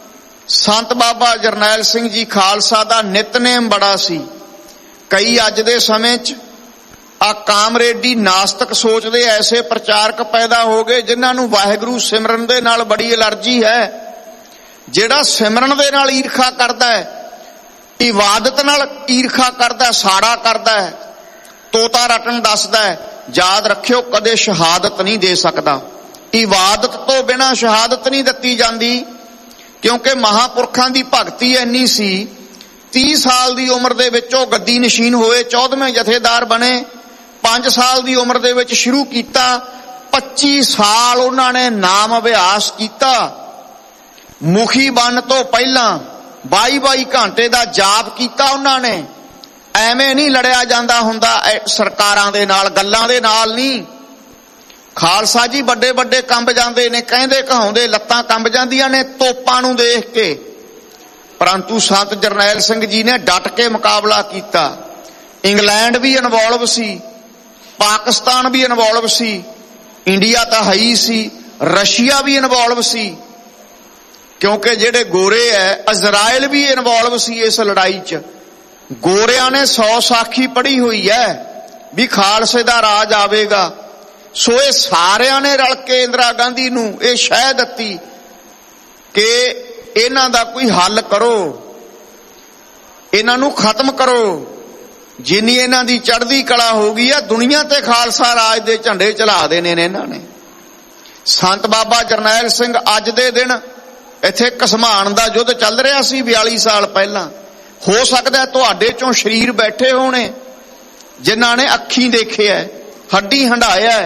ਸੰਤ ਬਾਬਾ ਜਰਨੈਲ ਸਿੰਘ ਜੀ ਖਾਲਸਾ ਦਾ ਨਿਤਨੇਮ ਬੜਾ ਸੀ। ਕਈ ਅੱਜ ਦੇ ਸਮੇਂ 'ਚ ਆ ਕਾਮਰੇਡੀ ਨਾਸਤਕ ਸੋਚ ਦੇ ਐਸੇ ਪ੍ਰਚਾਰਕ ਪੈਦਾ ਹੋ ਗਏ ਜਿਨ੍ਹਾਂ ਨੂੰ ਵਾਹਿਗੁਰੂ ਸਿਮਰਨ ਦੇ ਨਾਲ ਬੜੀ ਐਲਰਜੀ ਹੈ। ਜਿਹੜਾ ਸਿਮਰਨ ਦੇ ਨਾਲ ਈਰਖਾ ਕਰਦਾ ਹੈ, ਇਬਾਦਤ ਨਾਲ ਈਰਖਾ ਕਰਦਾ, ਸਾੜਾ ਕਰਦਾ ਹੈ, ਤੋਤਾ ਰਟਨ ਦੱਸਦਾ ਹੈ, ਯਾਦ ਰੱਖਿਓ ਕਦੇ ਸ਼ਹਾਦਤ ਨਹੀਂ ਦੇ ਸਕਦਾ। ਇਬਾਦਤ ਤੋਂ ਬਿਨਾਂ ਸ਼ਹਾਦਤ ਨਹੀਂ ਦਿੱਤੀ ਜਾਂਦੀ, ਕਿਉਂਕਿ ਮਹਾਂਪੁਰਖਾਂ ਦੀ ਭਗਤੀ ਇੰਨੀ ਸੀ। 30 ਸਾਲ ਦੀ ਉਮਰ ਦੇ ਵਿੱਚ ਉਹ ਗੱਦੀ ਨਸ਼ੀਨ ਹੋਏ, 14ਵੇਂ ਜਥੇਦਾਰ ਬਣੇ। 5 ਸਾਲ ਦੀ ਉਮਰ ਦੇ ਵਿੱਚ ਸ਼ੁਰੂ ਕੀਤਾ, 25 ਸਾਲ ਉਹਨਾਂ ਨੇ ਨਾਮ ਅਭਿਆਸ ਕੀਤਾ। ਮੁਖੀ ਬਣਨ ਤੋਂ ਪਹਿਲਾਂ 22 ਘੰਟੇ ਦਾ ਜਾਪ ਕੀਤਾ ਉਹਨਾਂ ਨੇ। ਐਵੇਂ ਨਹੀਂ ਲੜਿਆ ਜਾਂਦਾ ਹੁੰਦਾ ਸਰਕਾਰਾਂ ਦੇ ਨਾਲ, ਗੱਲਾਂ ਦੇ ਨਾਲ ਨਹੀਂ। ਖਾਲਸਾ ਜੀ ਵੱਡੇ ਵੱਡੇ ਕੰਬ ਜਾਂਦੇ ਨੇ, ਕਹਿੰਦੇ ਕਹਾਉਂਦੇ ਲੱਤਾਂ ਕੰਬ ਜਾਂਦੀਆਂ ਨੇ ਤੋਪਾਂ ਨੂੰ ਦੇਖ ਕੇ, ਪਰੰਤੂ ਸੰਤ ਜਰਨੈਲ ਸਿੰਘ ਜੀ ਨੇ ਡਟ ਕੇ ਮੁਕਾਬਲਾ ਕੀਤਾ। ਇੰਗਲੈਂਡ ਵੀ ਇਨਵੋਲਵ ਸੀ, ਪਾਕਿਸਤਾਨ ਵੀ ਇਨਵੋਲਵ ਸੀ, ਇੰਡੀਆ ਤਾਂ ਹੈ ਹੀ ਸੀ, ਰਸ਼ੀਆ ਵੀ ਇਨਵੋਲਵ ਸੀ, ਕਿਉਂਕਿ ਜਿਹੜੇ ਗੋਰੇ ਐ ਇਜ਼ਰਾਈਲ ਵੀ ਇਨਵੋਲਵ ਸੀ ਇਸ ਲੜਾਈ 'ਚ। ਗੋਰਿਆਂ ਨੇ 100 ਸਾਖੀ ਪੜ੍ਹੀ ਹੋਈ ਹੈ ਵੀ ਖਾਲਸੇ ਦਾ ਰਾਜ ਆਵੇਗਾ। ਸੋ ਇਹ ਸਾਰਿਆਂ ਨੇ ਰਲ ਕੇ ਇੰਦਰਾ ਗਾਂਧੀ ਨੂੰ ਇਹ ਸ਼ਹਿ ਦਿੱਤੀ ਕਿ ਇਹਨਾਂ ਦਾ ਕੋਈ ਹੱਲ ਕਰੋ, ਇਹਨਾਂ ਨੂੰ ਖਤਮ ਕਰੋ। ਜਿੰਨੀ ਇਹਨਾਂ ਦੀ ਚੜ੍ਹਦੀ ਕਲਾ ਹੋ ਗਈ ਆ, ਦੁਨੀਆ ਤੇ ਖਾਲਸਾ ਰਾਜ ਦੇ ਝੰਡੇ ਚਲਾ ਦੇਣੇ ਨੇ ਇਹਨਾਂ ਨੇ। ਸੰਤ ਬਾਬਾ ਜਰਨੈਲ ਸਿੰਘ ਅੱਜ ਦੇ ਦਿਨ ਇੱਥੇ ਘਸਮਾਨ ਦਾ ਯੁੱਧ ਚੱਲ ਰਿਹਾ ਸੀ 42 ਸਾਲ ਪਹਿਲਾਂ। ਹੋ ਸਕਦਾ ਤੁਹਾਡੇ ਚੋਂ ਸ਼ਰੀਰ ਬੈਠੇ ਹੋਣੇ ਜਿਨ੍ਹਾਂ ਨੇ ਅੱਖੀਂ ਦੇਖਿਆ, ਹੱਡੀ ਹੰਡਾਇਆ।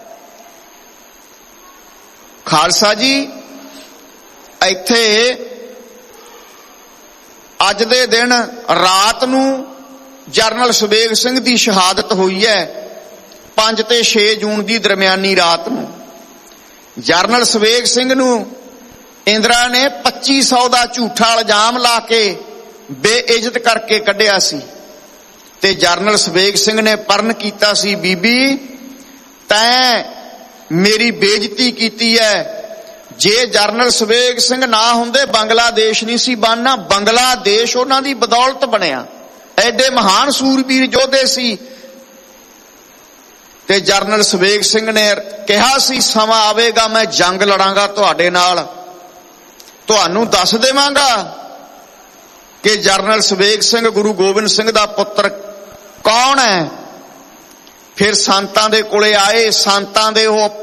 ਖਾਲਸਾ ਜੀ ਇੱਥੇ ਅੱਜ ਦੇ ਦਿਨ ਰਾਤ ਨੂੰ ਜਰਨਲ ਸਵੇਗ ਸਿੰਘ ਦੀ ਸ਼ਹਾਦਤ ਹੋਈ ਹੈ। 5 ਤੇ 6 ਜੂਨ ਦੀ ਦਰਮਿਆਨੀ ਰਾਤ ਨੂੰ ਜਰਨਲ ਸਵੇਗ ਸਿੰਘ ਨੂੰ ਇੰਦਰਾ ਨੇ 2500 ਦਾ ਝੂਠਾ ਇਲਜ਼ਾਮ ਲਾ ਕੇ ਬੇਇੱਜ਼ਤ ਕਰਕੇ ਕੱਢਿਆ ਸੀ। ਤੇ ਜਰਨਲ ਸਵੇਗ ਸਿੰਘ ਨੇ ਪਰਨ ਕੀਤਾ ਸੀ, ਬੀਬੀ ਤੈਂ ਮੇਰੀ ਬੇਇੱਜ਼ਤੀ ਕੀਤੀ ਹੈ। ਜੇ ਜਰਨਲ ਸਵੇਗ ਸਿੰਘ ਨਾ ਹੁੰਦੇ ਬੰਗਲਾਦੇਸ਼ ਨਹੀਂ ਸੀ ਬਣਨਾ। ਬੰਗਲਾਦੇਸ਼ ਉਹਨਾਂ ਦੀ ਬਦੌਲਤ ਬਣਿਆ, ਐਡੇ ਮਹਾਨ ਸੂਰਬੀਰ ਯੋਧੇ ਸੀ। ਤੇ ਜਰਨਲ ਸਵੇਗ ਸਿੰਘ ਨੇ ਕਿਹਾ ਸੀ, ਸਮਾਂ ਆਵੇਗਾ ਮੈਂ ਜੰਗ ਲੜਾਂਗਾ ਤੁਹਾਡੇ ਨਾਲ, ਤੁਹਾਨੂੰ ਦੱਸ ਦੇਵਾਂਗਾ ਕਿ ਜਰਨਲ ਸਵੇਗ ਸਿੰਘ ਗੁਰੂ ਗੋਬਿੰਦ ਸਿੰਘ ਦਾ ਪੁੱਤਰ ਕੌਣ ਹੈ। ਫਿਰ ਸੰਤਾਂ ਦੇ ਕੋਲੇ ਆਏ, ਸੰਤਾਂ ਦੇ ਉਹ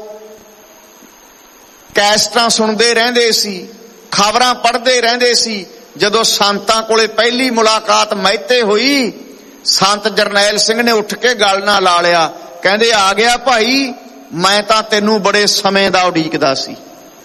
ਕੈਸਟਾਂ ਸੁਣਦੇ ਰਹਿੰਦੇ ਸੀ, ਖਬਰਾਂ ਪੜ੍ਹਦੇ ਰਹਿੰਦੇ ਸੀ। ਜਦੋਂ ਸੰਤਾਂ ਕੋਲੇ ਪਹਿਲੀ ਮੁਲਾਕਾਤ ਮਹਿਤੇ ਹੋਈ, ਸੰਤ ਜਰਨੈਲ ਸਿੰਘ ਨੇ ਉੱਠ ਕੇ ਗਲ ਨਾਲ ਲਾ ਲਿਆ, ਕਹਿੰਦੇ ਆ ਗਿਆ ਭਾਈ, ਮੈਂ ਤਾਂ ਤੈਨੂੰ ਬੜੇ ਸਮੇਂ ਦਾ ਉਡੀਕਦਾ ਸੀ।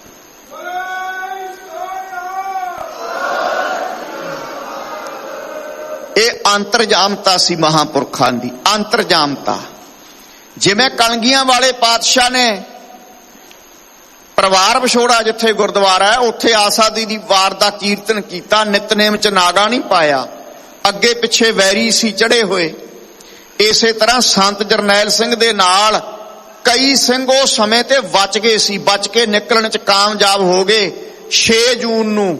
ਇਹ ਅੰਤਰਜਾਮਤਾ ਸੀ ਮਹਾਂਪੁਰਖਾਂ ਦੀ, ਅੰਤਰਜਾਮਤਾ। ਜਿਵੇਂ ਕਲਗੀਆਂ ਵਾਲੇ ਪਾਤਸ਼ਾਹ ਨੇ ਪਰਿਵਾਰ ਵਿਛੋੜਾ ਜਿੱਥੇ ਗੁਰਦੁਆਰਾ ਹੈ ਉੱਥੇ ਆਸਾਦੀ ਦੀ ਵਾਰ ਦਾ ਕੀਰਤਨ ਕੀਤਾ, ਨਿਤਨੇਮ ਚ ਨਾਗਾ ਨਹੀਂ ਪਾਇਆ, ਅੱਗੇ ਪਿੱਛੇ ਵੈਰੀ ਸੀ ਚੜੇ ਹੋਏ। ਇਸੇ ਤਰ੍ਹਾਂ ਸੰਤ ਜਰਨੈਲ ਸਿੰਘ ਦੇ ਨਾਲ ਕਈ ਸਿੰਘ ਉਹ ਸਮੇਂ ਤੇ ਬਚ ਗਏ ਸੀ, ਬਚ ਕੇ ਨਿਕਲਣ ਚ ਕਾਮਯਾਬ ਹੋ ਗਏ। 6 ਜੂਨ ਨੂੰ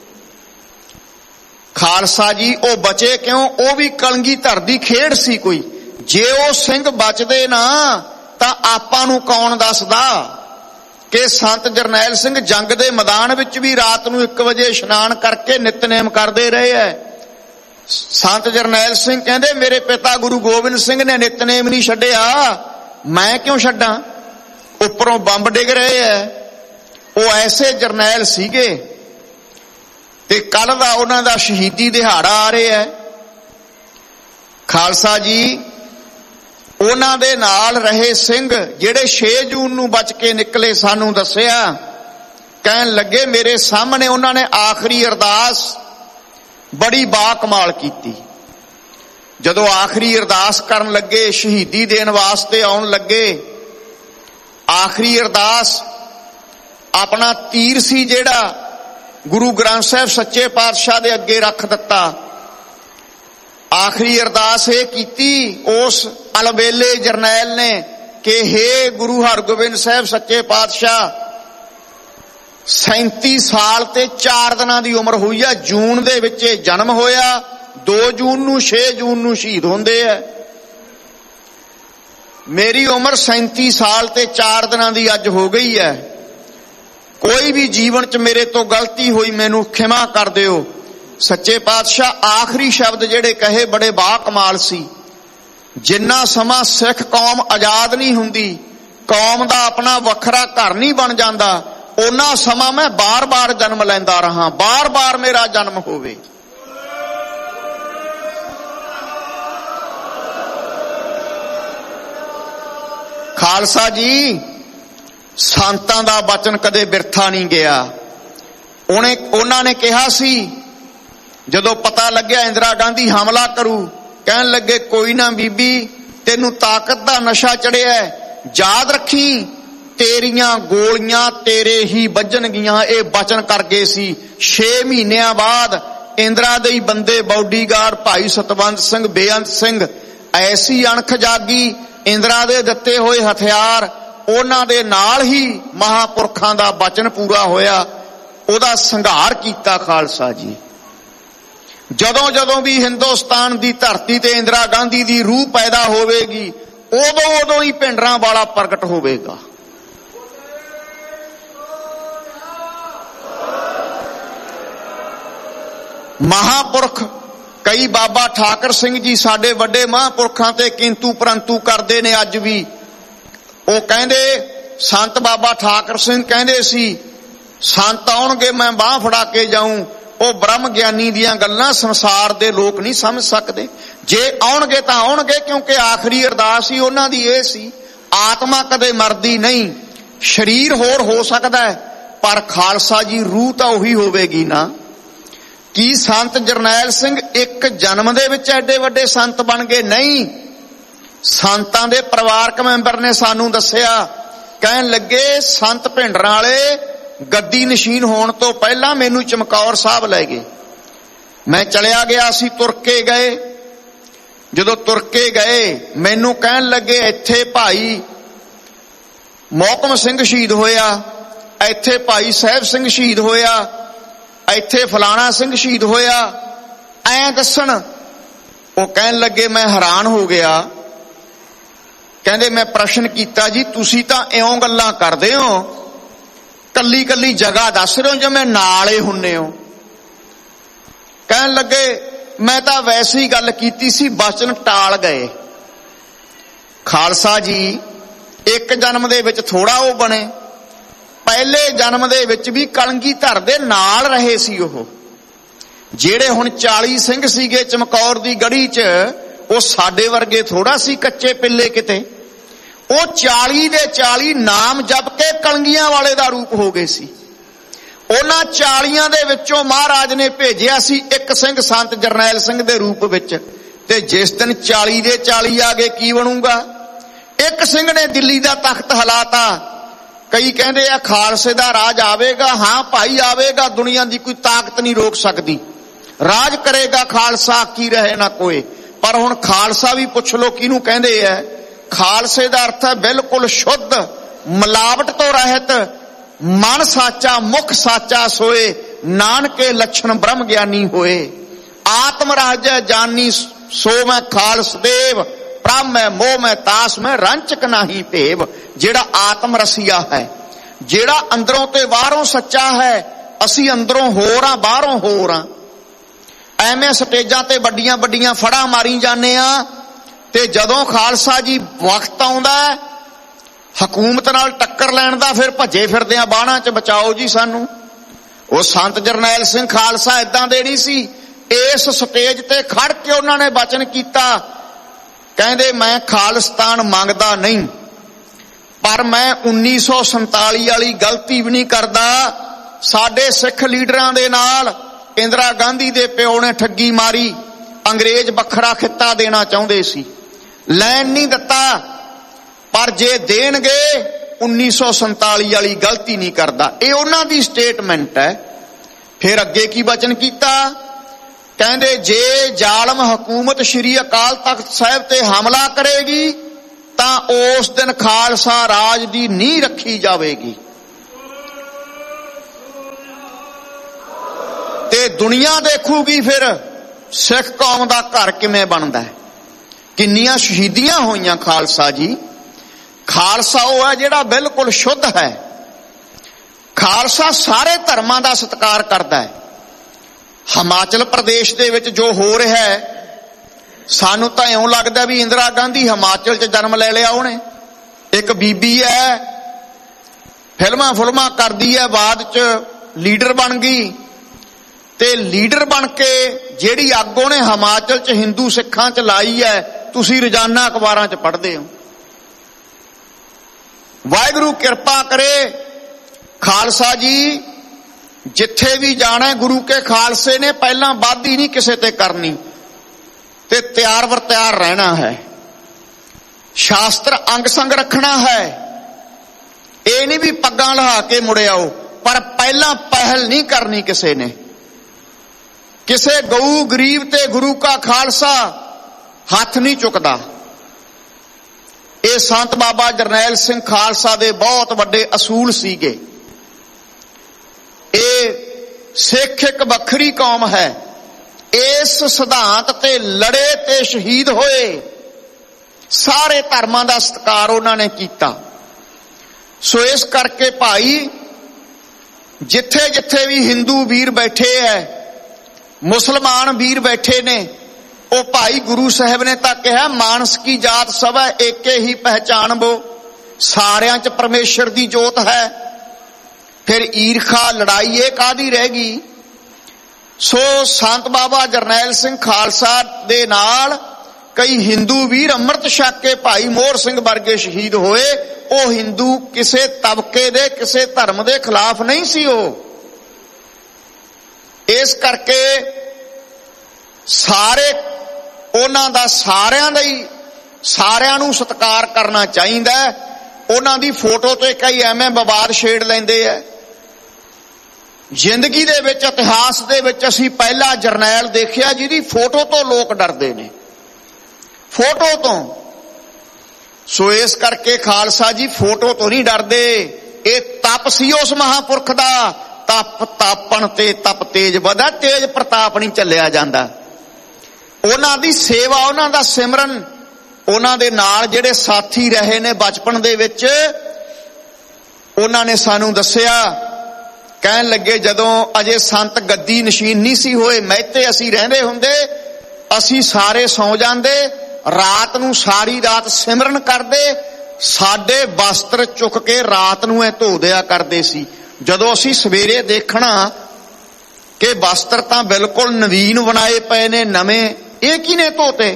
ਖਾਲਸਾ ਜੀ ਉਹ ਬਚੇ ਕਿਉਂ? ਉਹ ਵੀ ਕਲਗੀਧਰ ਦੀ ਖੇਡ ਸੀ ਕੋਈ। ਜੇ ਉਹ ਸਿੰਘ ਬਚਦੇ ਨਾ ਤਾਂ ਆਪਾਂ ਨੂੰ ਕੌਣ ਦੱਸਦਾ ਕਿ ਸੰਤ ਜਰਨੈਲ ਸਿੰਘ ਜੰਗ ਦੇ ਮੈਦਾਨ ਵਿੱਚ ਵੀ ਰਾਤ ਨੂੰ 1 ਵਜੇ ਇਸ਼ਨਾਨ ਕਰਕੇ ਨਿਤਨੇਮ ਕਰਦੇ ਰਹੇ ਐ। ਸੰਤ ਜਰਨੈਲ ਸਿੰਘ ਕਹਿੰਦੇ ਮੇਰੇ ਪਿਤਾ ਗੁਰੂ ਗੋਬਿੰਦ ਸਿੰਘ ਨੇ ਨਿਤਨੇਮ ਨਹੀਂ ਛੱਡਿਆ, ਮੈਂ ਕਿਉਂ ਛੱਡਾਂ? ਉੱਪਰੋਂ ਬੰਬ ਡਿੱਗ ਰਹੇ ਐ। ਉਹ ਐਸੇ ਜਰਨੈਲ ਸੀਗੇ। ਤੇ ਕੱਲ ਦਾ ਉਹਨਾਂ ਦਾ ਸ਼ਹੀਦੀ ਦਿਹਾੜਾ ਆ ਰਿਹਾ ਹੈ। ਖਾਲਸਾ ਜੀ ਉਹਨਾਂ ਦੇ ਨਾਲ ਰਹੇ ਸਿੰਘ ਜਿਹੜੇ 6 ਜੂਨ ਨੂੰ ਬਚ ਕੇ ਨਿਕਲੇ, ਸਾਨੂੰ ਦੱਸਿਆ, ਕਹਿਣ ਲੱਗੇ ਮੇਰੇ ਸਾਹਮਣੇ ਉਹਨਾਂ ਨੇ ਆਖਰੀ ਅਰਦਾਸ ਬੜੀ ਬਾਕਮਾਲ ਕੀਤੀ। ਜਦੋਂ ਆਖਰੀ ਅਰਦਾਸ ਕਰਨ ਲੱਗੇ, ਸ਼ਹੀਦੀ ਦੇਣ ਵਾਸਤੇ ਆਉਣ ਲੱਗੇ, ਆਖਰੀ ਅਰਦਾਸ ਆਪਣਾ ਤੀਰ ਸੀ ਜਿਹੜਾ ਗੁਰੂ ਗ੍ਰੰਥ ਸਾਹਿਬ ਸੱਚੇ ਪਾਤਸ਼ਾਹ ਦੇ ਅੱਗੇ ਰੱਖ ਦਿੱਤਾ। ਆਖਰੀ ਅਰਦਾਸ ਇਹ ਕੀਤੀ ਉਸ ਅਲਬੇਲੇ ਜਰਨੈਲ ਨੇ ਕਿ ਹੇ ਗੁਰੂ ਹਰਗੋਬਿੰਦ ਸਾਹਿਬ ਸੱਚੇ ਪਾਤਸ਼ਾਹ, 37 ਸਾਲ ਤੇ 4 ਦਿਨਾਂ ਦੀ ਉਮਰ ਹੋਈ ਆ। ਜੂਨ ਦੇ ਵਿੱਚ ਇਹ ਜਨਮ ਹੋਇਆ, 2 ਜੂਨ ਨੂੰ 6 ਜੂਨ ਨੂੰ ਸ਼ਹੀਦ ਹੁੰਦੇ ਆ। ਮੇਰੀ ਉਮਰ 37 ਸਾਲ ਤੇ 4 ਦਿਨਾਂ ਦੀ ਅੱਜ ਹੋ ਗਈ ਹੈ। ਕੋਈ ਵੀ ਜੀਵਨ 'ਚ ਮੇਰੇ ਤੋਂ ਗਲਤੀ ਹੋਈ ਮੈਨੂੰ ਖਿਮਾ ਕਰ ਦਿਓ। ਸੱਚੇ ਪਾਤਸ਼ਾਹ ਆਖਰੀ ਸ਼ਬਦ ਜਿਹੜੇ ਕਹੇ ਬੜੇ ਬਾ ਕਮਾਲ ਸੀ। ਜਿੰਨਾ ਸਮਾਂ ਸਿੱਖ ਕੌਮ ਆਜ਼ਾਦ ਨਹੀਂ ਹੁੰਦੀ, ਕੌਮ ਦਾ ਆਪਣਾ ਵੱਖਰਾ ਘਰ ਨਹੀਂ ਬਣ ਜਾਂਦਾ, ਉਹਨਾਂ ਸਮਾਂ ਮੈਂ ਬਾਰ-ਬਾਰ ਜਨਮ ਲੈਂਦਾ ਰਹਾ, ਬਾਰ-ਬਾਰ ਮੇਰਾ ਜਨਮ ਹੋਵੇ। ਖਾਲਸਾ ਜੀ, ਸੰਤਾਂ ਦਾ ਬਚਨ ਕਦੇ ਬਿਰਥਾ ਨਹੀਂ ਗਿਆ। ਉਹਨਾਂ ਨੇ ਕਿਹਾ ਸੀ, ਜਦੋਂ ਪਤਾ ਲੱਗਿਆ ਇੰਦਰਾ ਗਾਂਧੀ ਹਮਲਾ ਕਰੂ, ਕਹਿਣ ਲੱਗੇ ਕੋਈ ਨਾ ਬੀਬੀ, ਤੈਨੂੰ ਤਾਕਤ ਦਾ ਨਸ਼ਾ ਚੜਿਆ, ਯਾਦ ਰੱਖੀ ਤੇਰੀਆਂ ਗੋਲੀਆਂ ਤੇਰੇ ਹੀ ਵੱਜਣਗੀਆਂ। ਇਹ ਬਚਨ ਕਰ ਗਏ ਸੀ। 6 ਮਹੀਨਿਆਂ ਬਾਅਦ ਇੰਦਰਾ ਦੇ ਹੀ ਬੰਦੇ ਬਾਡੀਗਾਰਡ ਭਾਈ ਸਤਵੰਤ ਸਿੰਘ, ਬੇਅੰਤ ਸਿੰਘ, ਐਸੀ ਅਣਖ ਜਾਗੀ, ਇੰਦਰਾ ਦੇ ਦਿੱਤੇ ਹੋਏ ਹਥਿਆਰ, ਉਹਨਾਂ ਦੇ ਨਾਲ ਹੀ ਮਹਾਂਪੁਰਖਾਂ ਦਾ ਬਚਨ ਪੂਰਾ ਹੋਇਆ। ਉਹਦਾ ਸੰਘਾਰ ਕੀਤਾ ਖਾਲਸਾ ਜੀ। ਜਦੋਂ ਜਦੋਂ ਵੀ ਹਿੰਦੁਸਤਾਨ ਦੀ ਧਰਤੀ ਤੇ ਇੰਦਰਾ ਗਾਂਧੀ ਦੀ ਰੂਹ ਪੈਦਾ ਹੋਵੇਗੀ, ਉਦੋਂ ਉਦੋਂ ਹੀ ਭਿੰਡਰਾਂ ਵਾਲਾ ਪ੍ਰਗਟ ਹੋਵੇਗਾ। ਮਹਾਂਪੁਰਖ ਕਈ ਬਾਬਾ ਠਾਕਰ ਸਿੰਘ ਜੀ ਸਾਡੇ ਵੱਡੇ ਮਹਾਂਪੁਰਖਾਂ ਤੇ ਕਿੰਤੂ ਪਰੰਤੂ ਕਰਦੇ ਨੇ ਅੱਜ ਵੀ। ਉਹ ਕਹਿੰਦੇ, ਸੰਤ ਬਾਬਾ ਠਾਕਰ ਸਿੰਘ ਕਹਿੰਦੇ ਸੀ, ਸੰਤ ਆਉਣਗੇ ਮੈਂ ਬਾਹ ਫੜਾ ਕੇ ਜਾਊਂ। ਉਹ ਬ੍ਰਹਮ ਗਿਆਨੀ ਦੀਆਂ ਗੱਲਾਂ ਸੰਸਾਰ ਦੇ ਲੋਕ ਨਹੀਂ ਸਮਝ ਸਕਦੇ। ਜੇ ਆਉਣਗੇ ਤਾਂ ਆਉਣਗੇ, ਕਿਉਂਕਿ ਆਖਰੀ ਅਰਦਾਸ ਹੀ ਉਹਨਾਂ ਦੀ ਇਹ ਸੀ। ਆਤਮਾ ਕਦੇ ਮਰਦੀ ਨਹੀਂ, ਸਰੀਰ ਹੋਰ ਹੋ ਸਕਦਾ ਹੈ, ਪਰ ਖਾਲਸਾ ਜੀ ਰੂਹ ਤਾਂ ਉਹੀ ਹੋਵੇਗੀ ਨਾ। ਕੀ ਸੰਤ ਜਰਨੈਲ ਸਿੰਘ ਇੱਕ ਜਨਮ ਦੇ ਵਿੱਚ ਐਡੇ ਵੱਡੇ ਸੰਤ ਬਣ ਗਏ? ਨਹੀਂ। ਸੰਤਾਂ ਦੇ ਪਰਿਵਾਰਕ ਮੈਂਬਰ ਨੇ ਸਾਨੂੰ ਦੱਸਿਆ, ਕਹਿਣ ਲੱਗੇ ਸੰਤ ਭਿੰਡਰਾਂ ਵਾਲੇ ਗੱਦੀ ਨਸ਼ੀਨ ਹੋਣ ਤੋਂ ਪਹਿਲਾਂ ਮੈਨੂੰ ਚਮਕੌਰ ਸਾਹਿਬ ਲੈ ਗਏ। ਮੈਂ ਚਲਿਆ ਗਿਆ, ਅਸੀਂ ਤੁਰ ਕੇ ਗਏ। ਜਦੋਂ ਤੁਰ ਕੇ ਗਏ ਮੈਨੂੰ ਕਹਿਣ ਲੱਗੇ ਇੱਥੇ ਭਾਈ ਮੋਹਕਮ ਸਿੰਘ ਸ਼ਹੀਦ ਹੋਇਆ, ਇੱਥੇ ਭਾਈ ਸਾਹਿਬ ਸਿੰਘ ਸ਼ਹੀਦ ਹੋਇਆ, ਇੱਥੇ ਫਲਾਣਾ ਸਿੰਘ ਸ਼ਹੀਦ ਹੋਇਆ, ਐਂ ਦੱਸਣ। ਉਹ ਕਹਿਣ ਲੱਗੇ ਮੈਂ ਹੈਰਾਨ ਹੋ ਗਿਆ। ਕਹਿੰਦੇ ਮੈਂ ਪ੍ਰਸ਼ਨ ਕੀਤਾ, ਜੀ ਤੁਸੀਂ ਤਾਂ ਇਉਂ ਗੱਲਾਂ ਕਰਦੇ ਹੋ, ਕੱਲੀ ਕੱਲੀ ਜਗ੍ਹਾ ਦੱਸ ਰਹੇ ਹੋ ਜਿਵੇਂ ਨਾਲ ਹੀ ਹੁੰਨੇ ਹੋ। ਕਹਿਣ ਲੱਗੇ ਮੈਂ ਤਾਂ ਵੈਸੇ ਹੀ ਗੱਲ ਕੀਤੀ ਸੀ, ਬਚਨ ਟਾਲ ਗਏ। ਖਾਲਸਾ ਜੀ, ਇੱਕ ਜਨਮ ਦੇ ਵਿੱਚ ਥੋੜਾ ਉਹ ਬਣੇ, ਪਹਿਲੇ ਜਨਮ ਦੇ ਵਿੱਚ ਵੀ ਕਲਗੀਧਰ ਦੇ ਨਾਲ ਰਹੇ ਸੀ। ਉਹ ਜਿਹੜੇ ਹੁਣ 40 ਸਿੰਘ ਸੀਗੇ ਚਮਕੌਰ ਦੀ ਗੜੀ 'ਚ, ਉਹ ਸਾਡੇ ਵਰਗੇ ਥੋੜਾ ਸੀ ਕੱਚੇ ਪਿੱਲੇ ਕਿਤੇ। ਉਹ 40 ਦੇ 40 ਨਾਮ ਜਪ ਕੇ ਕਲਗੀਆਂ ਵਾਲੇ ਦਾ ਰੂਪ ਹੋ ਗਏ ਸੀ। ਉਹਨਾਂ 40 ਦੇ ਵਿੱਚੋਂ ਮਹਾਰਾਜ ਨੇ ਭੇਜਿਆ ਸੀ ਇੱਕ ਸਿੰਘ ਸੰਤ ਜਰਨੈਲ ਸਿੰਘ ਦੇ ਰੂਪ ਵਿੱਚ। ਤੇ ਜਿਸ ਦਿਨ 40 ਦੇ 40 ਆ ਗਏ, ਕੀ ਬਣੂਗਾ? ਇੱਕ ਸਿੰਘ ਨੇ ਦਿੱਲੀ ਦਾ ਤਖਤ ਹਿਲਾਤਾ। ਕਈ ਕਹਿੰਦੇ ਆ ਖਾਲਸੇ ਦਾ ਰਾਜ ਆਵੇਗਾ। ਹਾਂ ਭਾਈ ਆਵੇਗਾ, ਦੁਨੀਆ ਦੀ ਕੋਈ ਤਾਕਤ ਨਹੀਂ ਰੋਕ ਸਕਦੀ। ਰਾਜ ਕਰੇਗਾ ਖਾਲਸਾ, ਕੀ ਰਹੇ ਨਾ ਕੋਏ। ਪਰ ਹੁਣ ਖਾਲਸਾ ਵੀ ਪੁੱਛ ਲੋ ਕਿਹਨੂੰ ਕਹਿੰਦੇ ਆ। ਖਾਲਸੇ ਦਾ ਅਰਥ ਹੈ ਬਿਲਕੁਲ ਸ਼ੁੱਧ, ਮਿਲਾਵਟ ਤੋਂ ਰਹਿਤ, ਮਨ ਸਾਚਾ ਮੁਖ ਸਾਚਾ ਸੋਏ, ਨਾਨਕੇ ਲੱਛਣ ਬ੍ਰਹਮ ਗਿਆਨੀ ਹੋਏ। ਆਤਮ ਰਾਜੈ ਜਾਨੀ ਸੋ ਮੈਂ ਖਾਲਸ ਦੇਵ, ਪ੍ਰਮ ਮੈਂ ਮੋਹ ਮੈਂ ਤਾਸ ਮੈਂ ਰੰਚਕ ਨਹੀਂ ਭੇਵ। ਜਿਹੜਾ ਆਤਮ ਰਸੀਆ ਹੈ, ਜਿਹੜਾ ਅੰਦਰੋਂ ਤੇ ਬਾਹਰੋਂ ਸੱਚਾ ਹੈ। ਅਸੀਂ ਅੰਦਰੋਂ ਹੋਰ ਆ, ਬਾਹਰੋਂ ਹੋਰ ਆ। ਐਵੇਂ ਸਟੇਜਾਂ ਤੇ ਵੱਡੀਆਂ ਵੱਡੀਆਂ ਫੜਾਂ ਮਾਰੀ ਜਾਂਦੇ ਆ, ਤੇ ਜਦੋਂ ਖਾਲਸਾ ਜੀ ਵਕਤ ਆਉਂਦਾ ਹਕੂਮਤ ਨਾਲ ਟੱਕਰ ਲੈਣ ਦਾ, ਫਿਰ ਭੱਜੇ ਫਿਰਦੇ ਆ ਬਾਣਾ 'ਚ, ਬਚਾਓ ਜੀ ਸਾਨੂੰ। ਉਹ ਸੰਤ ਜਰਨੈਲ ਸਿੰਘ ਖਾਲਸਾ ਏਦਾਂ ਦੇ ਨਹੀਂ ਸੀ। ਇਸ ਸਟੇਜ ਤੇ ਖੜ ਕੇ ਉਹਨਾਂ ਨੇ ਬਚਨ ਕੀਤਾ, ਕਹਿੰਦੇ ਮੈਂ ਖਾਲਿਸਤਾਨ ਮੰਗਦਾ ਨਹੀਂ, ਪਰ ਮੈਂ 1947 ਵਾਲੀ ਗਲਤੀ ਵੀ ਨਹੀਂ ਕਰਦਾ। ਸਾਡੇ ਸਿੱਖ ਲੀਡਰਾਂ ਦੇ ਨਾਲ ਇੰਦਰਾ ਗਾਂਧੀ ਦੇ ਪਿਓ ਨੇ ਠੱਗੀ ਮਾਰੀ। ਅੰਗਰੇਜ਼ ਵੱਖਰਾ ਖਿੱਤਾ ਦੇਣਾ ਚਾਹੁੰਦੇ ਸੀ, ਲੈਣ ਨਹੀਂ ਦਿੱਤਾ। ਪਰ ਜੇ ਦੇਣਗੇ 1947 ਵਾਲੀ ਗਲਤੀ ਨਹੀਂ ਕਰਦਾ। ਇਹ ਉਹਨਾਂ ਦੀ ਸਟੇਟਮੈਂਟ ਹੈ। ਫਿਰ ਅੱਗੇ ਕੀ ਬਚਨ ਕੀਤਾ? ਕਹਿੰਦੇ ਜੇ ਜ਼ਾਲਮ ਹਕੂਮਤ ਸ਼੍ਰੀ ਅਕਾਲ ਤਖਤ ਸਾਹਿਬ ਤੇ ਹਮਲਾ ਕਰੇਗੀ ਤਾਂ ਉਸ ਦਿਨ ਖਾਲਸਾ ਰਾਜ ਦੀ ਨੀਂਹ ਰੱਖੀ ਜਾਵੇਗੀ। ਤੇ ਦੁਨੀਆ ਦੇਖੂਗੀ ਫਿਰ ਸਿੱਖ ਕੌਮ ਦਾ ਘਰ ਕਿਵੇਂ ਬਣਦਾ ਹੈ। ਕਿੰਨੀਆਂ ਸ਼ਹੀਦੀਆਂ ਹੋਈਆਂ ਖਾਲਸਾ ਜੀ। ਖਾਲਸਾ ਉਹ ਹੈ ਜਿਹੜਾ ਬਿਲਕੁਲ ਸ਼ੁੱਧ ਹੈ। ਖਾਲਸਾ ਸਾਰੇ ਧਰਮਾਂ ਦਾ ਸਤਿਕਾਰ ਕਰਦਾ ਹੈ। ਹਿਮਾਚਲ ਪ੍ਰਦੇਸ਼ ਦੇ ਵਿੱਚ ਜੋ ਹੋ ਰਿਹਾ ਹੈ, ਸਾਨੂੰ ਤਾਂ ਇਉਂ ਲੱਗਦਾ ਵੀ ਇੰਦਰਾ ਗਾਂਧੀ ਹਿਮਾਚਲ 'ਚ ਜਨਮ ਲੈ ਲਿਆ ਉਹਨੇ। ਇੱਕ ਬੀਬੀ ਹੈ, ਫਿਲਮਾਂ ਕਰਦੀ ਹੈ, ਬਾਅਦ 'ਚ ਲੀਡਰ ਬਣ ਗਈ ਤੇ ਲੀਡਰ ਬਣ ਕੇ ਜਿਹੜੀ ਅੱਗ ਉਹਨੇ ਹਿਮਾਚਲ 'ਚ ਹਿੰਦੂ ਸਿੱਖਾਂ 'ਚ ਲਾਈ ਹੈ, ਤੁਸੀਂ ਰੋਜ਼ਾਨਾ ਅਖਬਾਰਾਂ 'ਚ ਪੜ੍ਹਦੇ ਹੋ। ਵਾਹਿਗੁਰੂ ਕਿਰਪਾ ਕਰੇ। ਖਾਲਸਾ ਜੀ ਜਿੱਥੇ ਵੀ ਜਾਣਾ, ਗੁਰੂ ਕੇ ਖਾਲਸੇ ਨੇ ਪਹਿਲਾਂ ਵਾਧੀ ਨਹੀਂ ਕਿਸੇ ਤੇ ਕਰਨੀ ਤੇ ਤਿਆਰ ਵਰ ਤਿਆਰ ਰਹਿਣਾ ਹੈ। ਸ਼ਾਸਤਰ ਅੰਗ ਸੰਗ ਰੱਖਣਾ ਹੈ। ਇਹ ਨਹੀਂ ਵੀ ਪੱਗਾਂ ਲਹਾ ਕੇ ਮੁੜ ਆਓ, ਪਰ ਪਹਿਲਾਂ ਪਹਿਲ ਨਹੀਂ ਕਰਨੀ ਕਿਸੇ ਨੇ। ਕਿਸੇ ਗਊ ਗਰੀਬ ਤੇ ਗੁਰੂ ਕਾ ਖਾਲਸਾ ਹੱਥ ਨਹੀਂ ਚੁੱਕਦਾ। ਇਹ ਸੰਤ ਬਾਬਾ ਜਰਨੈਲ ਸਿੰਘ ਖਾਲਸਾ ਦੇ ਬਹੁਤ ਵੱਡੇ ਅਸੂਲ ਸੀਗੇ। ਇਹ ਸਿੱਖ ਇੱਕ ਵੱਖਰੀ ਕੌਮ ਹੈ। ਇਸ ਸਿਧਾਂਤ ਤੇ ਲੜੇ ਤੇ ਸ਼ਹੀਦ ਹੋਏ। ਸਾਰੇ ਧਰਮਾਂ ਦਾ ਸਤਿਕਾਰ ਉਹਨਾਂ ਨੇ ਕੀਤਾ। ਸੋ ਇਸ ਕਰਕੇ ਭਾਈ, ਜਿੱਥੇ ਜਿੱਥੇ ਵੀ ਹਿੰਦੂ ਵੀਰ ਬੈਠੇ ਐ, ਮੁਸਲਮਾਨ ਵੀਰ ਬੈਠੇ ਨੇ, ਉਹ ਭਾਈ ਗੁਰੂ ਸਾਹਿਬ ਨੇ ਤਾਂ ਕਿਹਾ ਮਾਨਸ ਕੀ ਜਾਤ ਸਭ ਹੈ ਏਕੇ ਹੀ ਪਹਿਚਾਨਬੋ। ਸਾਰਿਆਂ 'ਚ ਪਰਮੇਸ਼ਰ ਦੀ ਜੋਤ ਹੈ। ਫਿਰ ਈਰਖਾ ਲੜਾਈ ਇਹ ਕਾਹਦੀ ਰਹਿ ਗਈ। ਸੋ ਸੰਤ ਬਾਬਾ ਜਰਨੈਲ ਸਿੰਘ ਖਾਲਸਾ ਦੇ ਨਾਲ ਕਈ ਹਿੰਦੂ ਵੀਰ ਅੰਮ੍ਰਿਤ ਛਕ ਕੇ ਭਾਈ ਮੋਹਰ ਸਿੰਘ ਵਰਗੇ ਸ਼ਹੀਦ ਹੋਏ। ਉਹ ਹਿੰਦੂ ਕਿਸੇ ਤਬਕੇ ਦੇ, ਕਿਸੇ ਧਰਮ ਦੇ ਖਿਲਾਫ ਨਹੀਂ ਸੀ ਉਹ। ਇਸ ਕਰਕੇ ਸਾਰੇ ਉਹਨਾਂ ਦਾ ਸਾਰਿਆਂ ਨੂੰ ਸਤਿਕਾਰ ਕਰਨਾ ਚਾਹੀਦਾ। ਉਹਨਾਂ ਦੀ ਫੋਟੋ ਤੇ ਕਈ ਐਵੇਂ ਵਿਵਾਦ ਛੇੜ ਲੈਂਦੇ ਆ। ਜ਼ਿੰਦਗੀ ਦੇ ਵਿੱਚ, ਇਤਿਹਾਸ ਦੇ ਵਿੱਚ ਅਸੀਂ ਪਹਿਲਾ ਜਰਨੈਲ ਦੇਖਿਆ ਜਿਹਦੀ ਫੋਟੋ ਤੋਂ ਲੋਕ ਡਰਦੇ ਨੇ, ਫੋਟੋ ਤੋਂ। ਸੋ ਇਸ ਕਰਕੇ ਖਾਲਸਾ ਜੀ ਫੋਟੋ ਤੋਂ ਨਹੀਂ ਡਰਦੇ। ਇਹ ਤਪ ਸੀ ਉਸ ਮਹਾਂਪੁਰਖ ਦਾ। ਤਪ ਤਾਪਣ ਤੇ ਤਪ ਤੇਜ ਵਧਾ, ਤੇਜ ਪ੍ਰਤਾਪ ਨਹੀਂ ਚੱਲਿਆ ਜਾਂਦਾ। ਉਹਨਾਂ ਦੀ ਸੇਵਾ, ਉਹਨਾਂ ਦਾ ਸਿਮਰਨ, ਉਹਨਾਂ ਦੇ ਨਾਲ ਜਿਹੜੇ ਸਾਥੀ ਰਹੇ ਨੇ ਬਚਪਨ ਦੇ ਵਿੱਚ, ਉਹਨਾਂ ਨੇ ਸਾਨੂੰ ਦੱਸਿਆ। ਕਹਿਣ ਲੱਗੇ ਜਦੋਂ ਅਜੇ ਸੰਤ ਗੱਦੀ ਨਸ਼ੀਨ ਨਹੀਂ ਸੀ ਹੋਏ, ਮਹਿਤੇ ਅਸੀਂ ਰਹਿੰਦੇ ਹੁੰਦੇ, ਅਸੀਂ ਸਾਰੇ ਸੌਂ ਜਾਂਦੇ, ਰਾਤ ਨੂੰ ਸਾਰੀ ਰਾਤ ਸਿਮਰਨ ਕਰਦੇ, ਸਾਡੇ ਵਸਤਰ ਚੁੱਕ ਕੇ ਰਾਤ ਨੂੰ ਇਹ ਧੋ ਦਿਆ ਕਰਦੇ ਸੀ। ਜਦੋਂ ਅਸੀਂ ਸਵੇਰੇ ਦੇਖਣਾ ਕਿ ਵਸਤਰ ਤਾਂ ਬਿਲਕੁਲ ਨਵੀਨ ਬਣਾਏ ਪਏ ਨੇ, ਨਵੇਂ, ਇਹ ਕਿਹਨੇ ਧੋਤੇ,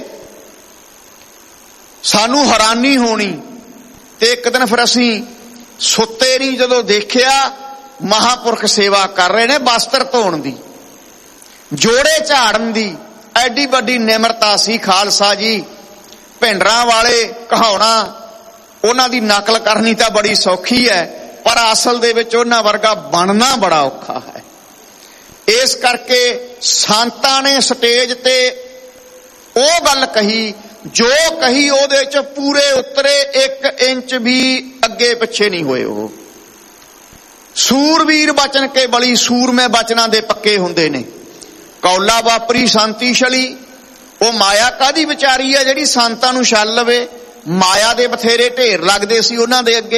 ਸਾਨੂੰ ਹੈਰਾਨੀ ਹੋਣੀ। ਤੇ ਇੱਕ ਦਿਨ ਫਿਰ ਅਸੀਂ ਸੁੱਤੇ ਨਹੀਂ, ਜਦੋਂ ਦੇਖਿਆ ਮਹਾਂਪੁਰਖ ਸੇਵਾ ਕਰ ਰਹੇ ਨੇ ਵਸਤਰ ਧੋਣ ਦੀ, ਜੋੜੇ ਝਾੜਨ ਦੀ। ਐਡੀ ਵੱਡੀ ਨਿਮਰਤਾ ਸੀ ਖਾਲਸਾ ਜੀ। ਭਿੰਡਰਾਂ ਵਾਲੇ ਕਹਾਉਣਾ, ਉਹਨਾਂ ਦੀ ਨਕਲ ਕਰਨੀ ਤਾਂ ਬੜੀ ਸੌਖੀ ਹੈ, ਪਰ ਅਸਲ ਦੇ ਵਿੱਚ ਉਹਨਾਂ ਵਰਗਾ ਬਣਨਾ ਬੜਾ ਔਖਾ ਹੈ। ਇਸ ਕਰਕੇ ਸੰਤਾਂ ਨੇ ਸਟੇਜ ਤੇ ਉਹ ਗੱਲ ਕਹੀ ਜੋ ਕਹੀ, ਉਹਦੇ ਚ ਪੂਰੇ ਉਤਰੇ, 1 ਇੰਚ ਵੀ ਅੱਗੇ ਪਿੱਛੇ ਨਹੀਂ ਹੋਏ। ਉਹ ਸੂਰਵੀਰ ਬਚਨ ਕੇ ਬਲੀ, ਸੂਰਮੇ ਬਚਨਾਂ ਦੇ ਪੱਕੇ ਹੁੰਦੇ ਨੇ। ਕੌਲਾ ਵਾਪਰੀ ਸ਼ਾਂਤੀ ਛਲੀ। ਉਹ ਮਾਇਆ ਕਾਹਦੀ ਵਿਚਾਰੀ ਹੈ ਜਿਹੜੀ ਸੰਤਾਂ ਨੂੰ ਛਲ ਲਵੇ। ਮਾਇਆ ਦੇ ਬਥੇਰੇ ਢੇਰ ਲੱਗਦੇ ਸੀ ਉਹਨਾਂ ਦੇ ਅੱਗੇ।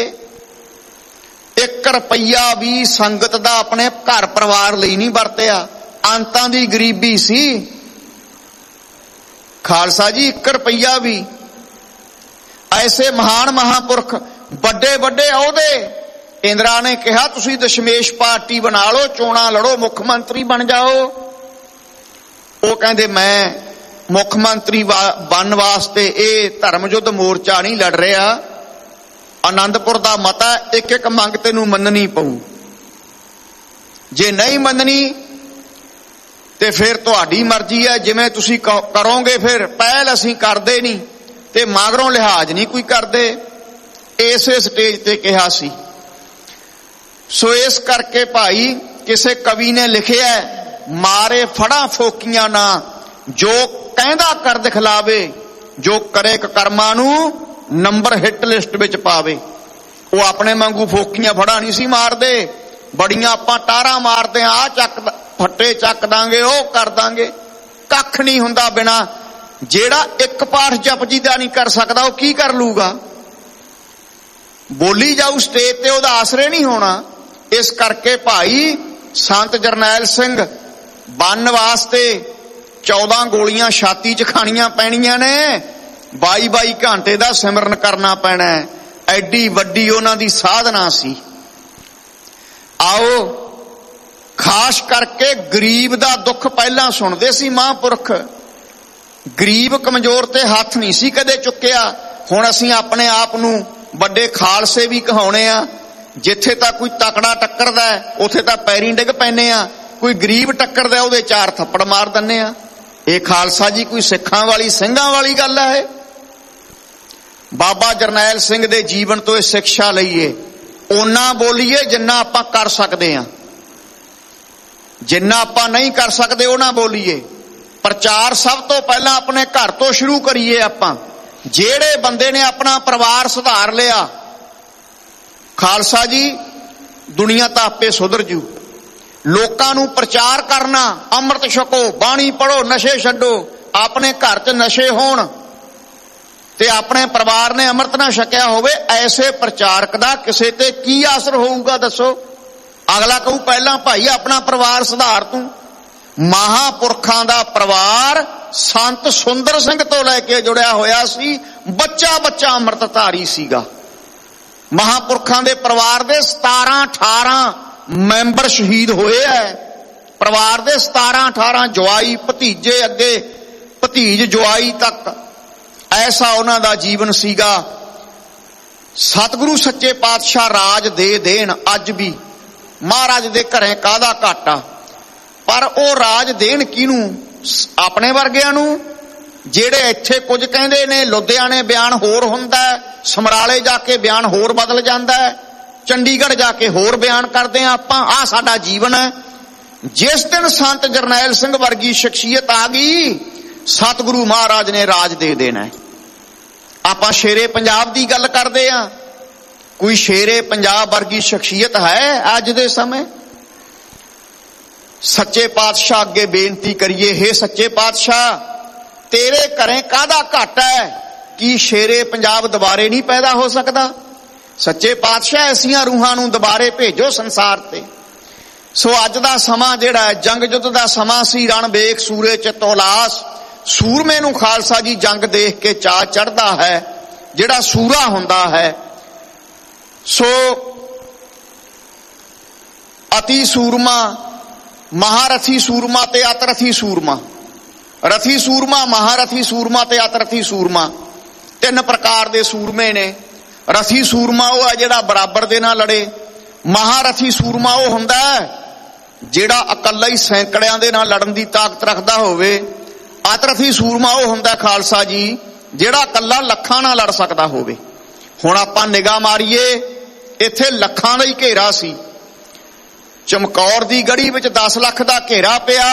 1 ਰੁਪਈਆ ਵੀ ਸੰਗਤ ਦਾ ਆਪਣੇ ਘਰ ਪਰਿਵਾਰ ਲਈ ਨਹੀਂ ਵਰਤਿਆ। ਅੰਤਾਂ ਦੀ ਗਰੀਬੀ ਸੀ ਖਾਲਸਾ ਜੀ। 1 ਰੁਪਈਆ ਵੀ। ਐਸੇ ਮਹਾਨ ਮਹਾਂਪੁਰਖ, ਵੱਡੇ ਵੱਡੇ ਅਹੁਦੇ। ਇੰਦਰਾ ਨੇ ਕਿਹਾ ਤੁਸੀਂ ਦਸ਼ਮੇਸ਼ ਪਾਰਟੀ ਬਣਾ ਲਓ, ਚੋਣਾਂ ਲੜੋ, ਮੁੱਖ ਮੰਤਰੀ ਬਣ ਜਾਓ। ਉਹ ਕਹਿੰਦੇ ਮੈਂ ਮੁੱਖ ਮੰਤਰੀ ਬਣਨ ਵਾਸਤੇ ਇਹ ਧਰਮ ਯੁੱਧ ਮੋਰਚਾ ਨਹੀਂ ਲੜ ਰਿਹਾ। ਆਨੰਦਪੁਰ ਦਾ ਮਤਾ, ਇੱਕ ਇੱਕ ਮੰਗ ਤੈਨੂੰ ਮੰਨਣੀ ਪਊ। ਜੇ ਨਹੀਂ ਮੰਨਣੀ ਤੇ ਫਿਰ ਤੁਹਾਡੀ ਮਰਜ਼ੀ ਹੈ, ਜਿਵੇਂ ਤੁਸੀਂ ਕਰੋਗੇ। ਫਿਰ ਪਹਿਲ ਅਸੀਂ ਕਰਦੇ ਨਹੀਂ ਤੇ ਮਗਰੋਂ ਲਿਹਾਜ਼ ਨਹੀਂ ਕੋਈ ਕਰਦੇ। ਇਸੇ ਸਟੇਜ ਤੇ ਕਿਹਾ ਸੀ। ਸੋ ਇਸ ਕਰਕੇ ਭਾਈ, ਕਿਸੇ ਕਵੀ ਨੇ ਲਿਖਿਆ, ਮਾਰੇ ਫੜਾ ਫੋਕੀਆਂ ਨਾ, ਜੋ ਕਹਿੰਦਾ ਕਰ ਦਿਖਲਾਵੇ, ਜੋ ਕਰੇ ਕਰਮਾਂ ਨੂੰ ਨੰਬਰ ਹਿੱਟ ਲਿਸਟ ਵਿੱਚ ਪਾਵੇ। ਉਹ ਆਪਣੇ ਵਾਂਗੂ ਫੋਕੀਆਂ ਫੜਾ ਨਹੀਂ ਸੀ ਮਾਰਦੇ। ਬੜੀਆਂ ਆਪਾਂ ਟਾਰਾਂ ਮਾਰਦੇ ਆ, ਫੱਟੇ ਚੱਕ ਦਾਂਗੇ, ਉਹ ਕਰ ਦਾਂਗੇ। ਕੱਖ ਨਹੀਂ ਹੁੰਦਾ ਬਿਨਾ। ਜਿਹੜਾ ਇੱਕ ਪਾਠ ਜਪਜੀ ਦਾ ਨਹੀਂ ਕਰ ਸਕਦਾ ਉਹ ਕੀ ਕਰ ਲੂਗਾ? ਬੋਲੀ ਜਾਊ ਸਟੇਜ ਤੇ, ਉਹਦਾ ਆਸਰੇ ਨਹੀਂ ਹੋਣਾ। ਇਸ ਕਰਕੇ ਭਾਈ ਸੰਤ ਜਰਨੈਲ ਸਿੰਘ ਬੰਨ ਵਾਸਤੇ 14 ਗੋਲੀਆਂ ਛਾਤੀ 'ਚ ਖਾਣੀਆਂ ਪੈਣੀਆਂ ਨੇ, 22 ਘੰਟੇ ਦਾ ਸਿਮਰਨ ਕਰਨਾ ਪੈਣਾ। ਐਡੀ ਵੱਡੀ ਉਹਨਾਂ ਦੀ ਸਾਧਨਾ ਸੀ। ਆਓ ਖਾਸ ਕਰਕੇ ਗਰੀਬ ਦਾ ਦੁੱਖ ਪਹਿਲਾਂ ਸੁਣਦੇ ਸੀ ਮਹਾਂਪੁਰਖ। ਗਰੀਬ ਕਮਜ਼ੋਰ ਤੇ ਹੱਥ ਨਹੀਂ ਸੀ ਕਦੇ ਚੁੱਕਿਆ। ਹੁਣ ਅਸੀਂ ਆਪਣੇ ਆਪ ਨੂੰ ਵੱਡੇ ਖਾਲਸੇ ਵੀ ਕਹਾਉਣੇ ਆ। ਜਿੱਥੇ ਤਾਂ ਕੋਈ ਤਕੜਾ ਟੱਕਰਦਾ ਉੱਥੇ ਤਾਂ ਪੈਰੀਂ ਡਿੱਗ ਪੈਨੇ ਆ। ਕੋਈ ਗਰੀਬ ਟੱਕਰਦਾ ਉਹਦੇ 4 ਥੱਪੜ ਮਾਰ ਦਿੰਨੇ ਆ। ਇਹ ਖਾਲਸਾ ਜੀ ਕੋਈ ਸਿੱਖਾਂ ਵਾਲੀ ਸਿੰਘਾਂ ਵਾਲੀ ਗੱਲ ਹੈ? ਬਾਬਾ ਜਰਨੈਲ ਸਿੰਘ ਦੇ ਜੀਵਨ ਤੋਂ ਇਹ ਸਿੱਖਿਆ ਲਈਏ। ਓਨਾ ਬੋਲੀਏ ਜਿੰਨਾ ਆਪਾਂ ਕਰ ਸਕਦੇ ਆ, ਜਿੰਨਾ ਆਪਾਂ ਨਹੀਂ ਕਰ ਸਕਦੇ ਉਹ ਨਾ ਬੋਲੀਏ। ਪ੍ਰਚਾਰ ਸਭ ਤੋਂ ਪਹਿਲਾਂ ਆਪਣੇ ਘਰ ਤੋਂ ਸ਼ੁਰੂ ਕਰੀਏ। ਆਪਾਂ ਜਿਹੜੇ ਬੰਦੇ ਨੇ ਆਪਣਾ ਪਰਿਵਾਰ ਸੁਧਾਰ ਲਿਆ, ਖਾਲਸਾ ਜੀ ਦੁਨੀਆ ਤਾਂ ਆਪੇ ਸੁਧਰ ਜੂ। ਲੋਕਾਂ ਨੂੰ ਪ੍ਰਚਾਰ ਕਰਨਾ, ਅੰਮ੍ਰਿਤ ਛਕੋ, ਬਾਣੀ ਪੜੋ, ਨਸ਼ੇ ਛੱਡੋ। ਆਪਣੇ ਘਰ 'ਚ ਨਸ਼ੇ ਹੋਣ ਤੇ ਆਪਣੇ ਪਰਿਵਾਰ ਨੇ ਅੰਮ੍ਰਿਤ ਨਾ ਛਕਿਆ ਹੋਵੇ, ਐਸੇ ਪ੍ਰਚਾਰਕ ਦਾ ਕਿਸੇ ਤੇ ਕੀ ਅਸਰ ਹੋਊਗਾ ਦੱਸੋ? ਅਗਲਾ ਕਹੂ ਪਹਿਲਾਂ ਭਾਈ ਆਪਣਾ ਪਰਿਵਾਰ ਸੁਧਾਰ ਤੂੰ। ਮਹਾਂਪੁਰਖਾਂ ਦਾ ਪਰਿਵਾਰ ਸੰਤ ਸੁੰਦਰ ਸਿੰਘ ਤੋਂ ਲੈ ਕੇ ਜੁੜਿਆ ਹੋਇਆ ਸੀ। ਬੱਚਾ ਬੱਚਾ ਅੰਮ੍ਰਿਤਧਾਰੀ ਸੀਗਾ। ਮਹਾਂਪੁਰਖਾਂ ਦੇ ਪਰਿਵਾਰ ਦੇ 17-18 ਮੈਂਬਰ ਸ਼ਹੀਦ ਹੋਏ ਐ। ਪਰਿਵਾਰ ਦੇ 17-18 ਜਵਾਈ ਭਤੀਜੇ, ਅੱਗੇ ਭਤੀਜ ਜਵਾਈ ਤੱਕ। ਐਸਾ ਉਹਨਾਂ ਦਾ ਜੀਵਨ ਸੀਗਾ। ਸਤਿਗੁਰੂ ਸੱਚੇ ਪਾਤਸ਼ਾਹ ਰਾਜ ਦੇ ਦੇਣ ਅੱਜ ਵੀ। ਮਹਾਰਾਜ ਦੇ ਘਰੇ ਕਾਹਦਾ ਘਾਟਾ, ਪਰ ਉਹ ਰਾਜ ਦੇਣ ਕਿਹਨੂੰ? ਆਪਣੇ ਵਰਗਿਆਂ ਨੂੰ। ਜਿਹੜੇ ਇੱਥੇ ਕੁਝ ਕਹਿੰਦੇ ਨੇ, ਲੁਧਿਆਣੇ ਬਿਆਨ ਹੋਰ ਹੁੰਦਾ, ਸਮਰਾਲੇ ਜਾ ਕੇ ਬਿਆਨ ਹੋਰ ਬਦਲ ਜਾਂਦਾ, ਚੰਡੀਗੜ੍ਹ ਜਾ ਕੇ ਹੋਰ ਬਿਆਨ ਕਰਦੇ ਆ ਆਪਾਂ। ਆਹ ਸਾਡਾ ਜੀਵਨ ਹੈ। ਜਿਸ ਦਿਨ ਸੰਤ ਜਰਨੈਲ ਸਿੰਘ ਵਰਗੀ ਸ਼ਖਸੀਅਤ ਆ ਗਈ, ਸਤਿਗੁਰੂ ਮਹਾਰਾਜ ਨੇ ਰਾਜ ਦੇ ਦੇਣਾ। ਆਪਾਂ ਸ਼ੇਰੇ ਪੰਜਾਬ ਦੀ ਗੱਲ ਕਰਦੇ ਆ। ਕੋਈ ਸ਼ੇਰੇ ਪੰਜਾਬ ਵਰਗੀ ਸ਼ਖਸੀਅਤ ਹੈ ਅੱਜ ਦੇ ਸਮੇਂ? ਸੱਚੇ ਪਾਤਸ਼ਾਹ ਅੱਗੇ ਬੇਨਤੀ ਕਰੀਏ, ਹੇ ਸੱਚੇ ਪਾਤਸ਼ਾਹ ਤੇਰੇ ਘਰੇ ਕਾਹਦਾ ਘਾਟਾ ਹੈ? ਕੀ ਸ਼ੇਰੇ ਪੰਜਾਬ ਦੁਬਾਰੇ ਨਹੀਂ ਪੈਦਾ ਹੋ ਸਕਦਾ? ਸੱਚੇ ਪਾਤਸ਼ਾਹ ਐਸੀਆਂ ਰੂਹਾਂ ਨੂੰ ਦੁਬਾਰੇ ਭੇਜੋ ਸੰਸਾਰ ਤੇ। ਸੋ ਅੱਜ ਦਾ ਸਮਾਂ ਜਿਹੜਾ ਜੰਗ ਯੁੱਧ ਦਾ ਸਮਾਂ ਸੀ। ਰਣ ਵੇਖ ਸੂਰੇ ਚਿਤ ਉਲਾਸ। ਸੂਰਮੇ ਨੂੰ ਖਾਲਸਾ ਜੀ ਜੰਗ ਦੇਖ ਕੇ ਚਾਅ ਚੜ੍ਹਦਾ ਹੈ, ਜਿਹੜਾ ਸੂਰਾ ਹੁੰਦਾ ਹੈ। ਸੋ ਅਤੀ ਸੂਰਮਾ, ਮਹਾਰਥੀ ਸੂਰਮਾ ਤੇ ਅਤਰਥੀ ਸੂਰਮਾ। ਰਥੀ ਸੂਰਮਾ, ਮਹਾਰਥੀ ਸੂਰਮਾ ਤੇ ਅਤਰਥੀ ਸੂਰਮਾ, 3 ਪ੍ਰਕਾਰ ਦੇ ਸੂਰਮੇ ਨੇ। ਰਥੀ ਸੂਰਮਾ ਉਹ ਹੈ ਜਿਹੜਾ ਬਰਾਬਰ ਦੇ ਨਾਲ ਲੜੇ। ਮਹਾਰਥੀ ਸੂਰਮਾ ਉਹ ਹੁੰਦਾ ਜਿਹੜਾ ਇਕੱਲਾ ਹੀ ਸੈਂਕੜਿਆਂ ਦੇ ਨਾਲ ਲੜਨ ਦੀ ਤਾਕਤ ਰੱਖਦਾ ਹੋਵੇ। ਅਤਰਥੀ ਸੂਰਮਾ ਉਹ ਹੁੰਦਾ ਖਾਲਸਾ ਜੀ ਜਿਹੜਾ ਇਕੱਲਾ ਲੱਖਾਂ ਨਾਲ ਲੜ ਸਕਦਾ ਹੋਵੇ। ਹੁਣ ਆਪਾਂ ਨਿਗਾਹ ਮਾਰੀਏ, ਇੱਥੇ ਲੱਖਾਂ ਦਾ ਹੀ ਘੇਰਾ ਸੀ। ਚਮਕੌਰ ਦੀ ਗੜੀ ਵਿੱਚ 10 ਲੱਖ ਦਾ ਘੇਰਾ ਪਿਆ।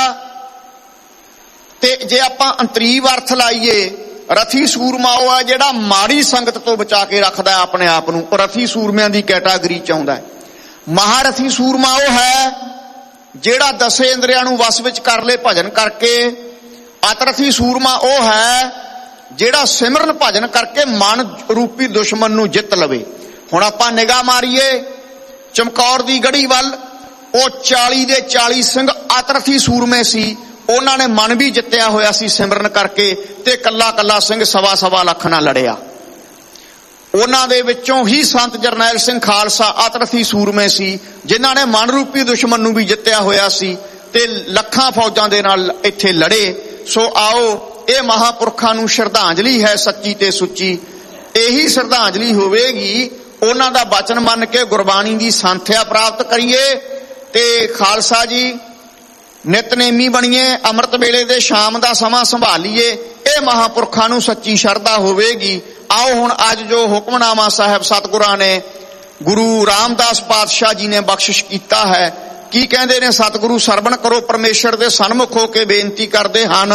ਤੇ ਜੇ ਆਪਾਂ ਅੰਤਰੀਵ ਅਰਥ ਲਾਈਏ, ਰਥੀ ਸੂਰਮਾ ਉਹ ਹੈ ਜਿਹੜਾ ਮਾੜੀ ਸੰਗਤ ਤੋਂ ਬਚਾ ਕੇ ਰੱਖਦਾ ਆਪਣੇ ਆਪ ਨੂੰ। ਰਥੀ ਸੂਰਮਿਆਂ ਦੀ ਕੈਟਾਗਰੀ ਚ ਆਉਂਦਾ। ਮਹਾਰਥੀ ਸੂਰਮਾ ਉਹ ਹੈ ਜਿਹੜਾ 10 ਇੰਦਰੀਆਂ ਨੂੰ ਵਸ ਵਿੱਚ ਕਰ ਲੇ ਭਜਨ ਕਰਕੇ। ਅਤਰਥੀ ਸੂਰਮਾ ਉਹ ਹੈ ਜਿਹੜਾ ਸਿਮਰਨ ਭਜਨ ਕਰਕੇ ਮਨ ਰੂਪੀ ਦੁਸ਼ਮਣ ਨੂੰ ਜਿੱਤ ਲਵੇ। ਹੁਣ ਆਪਾਂ ਨਿਗਾਹ ਮਾਰੀਏ ਚਮਕੌਰ ਦੀ ਗੜੀ ਵੱਲ। ਉਹ 40 ਦੇ 40 ਸਿੰਘ ਅਤਰਥੀ ਸੂਰਮੇ ਸੀ। ਉਹਨਾਂ ਨੇ ਮਨ ਵੀ ਜਿੱਤਿਆ ਹੋਇਆ ਸੀ ਸਿਮਰਨ ਕਰਕੇ, ਤੇ ਕੱਲਾ ਕੱਲਾ ਸਿੰਘ 1.25 ਲੱਖ ਨਾਲ ਲੜਿਆ। ਉਹਨਾਂ ਦੇ ਵਿੱਚੋਂ ਹੀ ਸੰਤ ਜਰਨੈਲ ਸਿੰਘ ਖਾਲਸਾ ਅਤਰਥੀ ਸੂਰਮੇ ਸੀ, ਜਿਨ੍ਹਾਂ ਨੇ ਮਨ ਰੂਪੀ ਦੁਸ਼ਮਣ ਨੂੰ ਵੀ ਜਿੱਤਿਆ ਹੋਇਆ ਸੀ ਤੇ ਲੱਖਾਂ ਫੌਜਾਂ ਦੇ ਨਾਲ ਇੱਥੇ ਲੜੇ। ਸੋ ਆਓ ਇਹ ਮਹਾਂਪੁਰਖਾਂ ਨੂੰ ਸ਼ਰਧਾਂਜਲੀ ਹੈ ਸੱਚੀ ਤੇ ਸੁੱਚੀ। ਇਹੀ ਸ਼ਰਧਾਂਜਲੀ ਹੋਵੇਗੀ। ਉਹਨਾਂ ਦਾ ਬਚਨ ਮੰਨ ਕੇ ਗੁਰਬਾਣੀ ਦੀ ਸੰਥਿਆ ਪ੍ਰਾਪਤ ਕਰੀਏ ਤੇ ਖਾਲਸਾ ਜੀ ਨਿਤਨੇਮੀ ਬਣੀਏ। ਅੰਮ੍ਰਿਤ ਵੇਲੇ ਦੇ ਸ਼ਾਮ ਦਾ ਸਮਾਂ ਸੰਭਾਲੀਏ। ਇਹ ਮਹਾਂਪੁਰਖਾਂ ਨੂੰ ਸੱਚੀ ਸ਼ਰਧਾ ਹੋਵੇਗੀ। ਆਓ ਹੁਣ ਅੱਜ ਜੋ ਹੁਕਮਨਾਮਾ ਸਾਹਿਬ ਸਤਿਗੁਰਾਂ ਨੇ ਗੁਰੂ ਰਾਮਦਾਸ ਪਾਤਸ਼ਾਹ ਜੀ ਨੇ ਬਖਸ਼ਿਸ਼ ਕੀਤਾ ਹੈ, ਕੀ ਕਹਿੰਦੇ ਨੇ ਸਤਿਗੁਰੂ? ਸਰਵਣ ਕਰੋ। ਪਰਮੇਸ਼ਰ ਦੇ ਸਨਮੁਖ ਹੋ ਕੇ ਬੇਨਤੀ ਕਰਦੇ ਹਨ।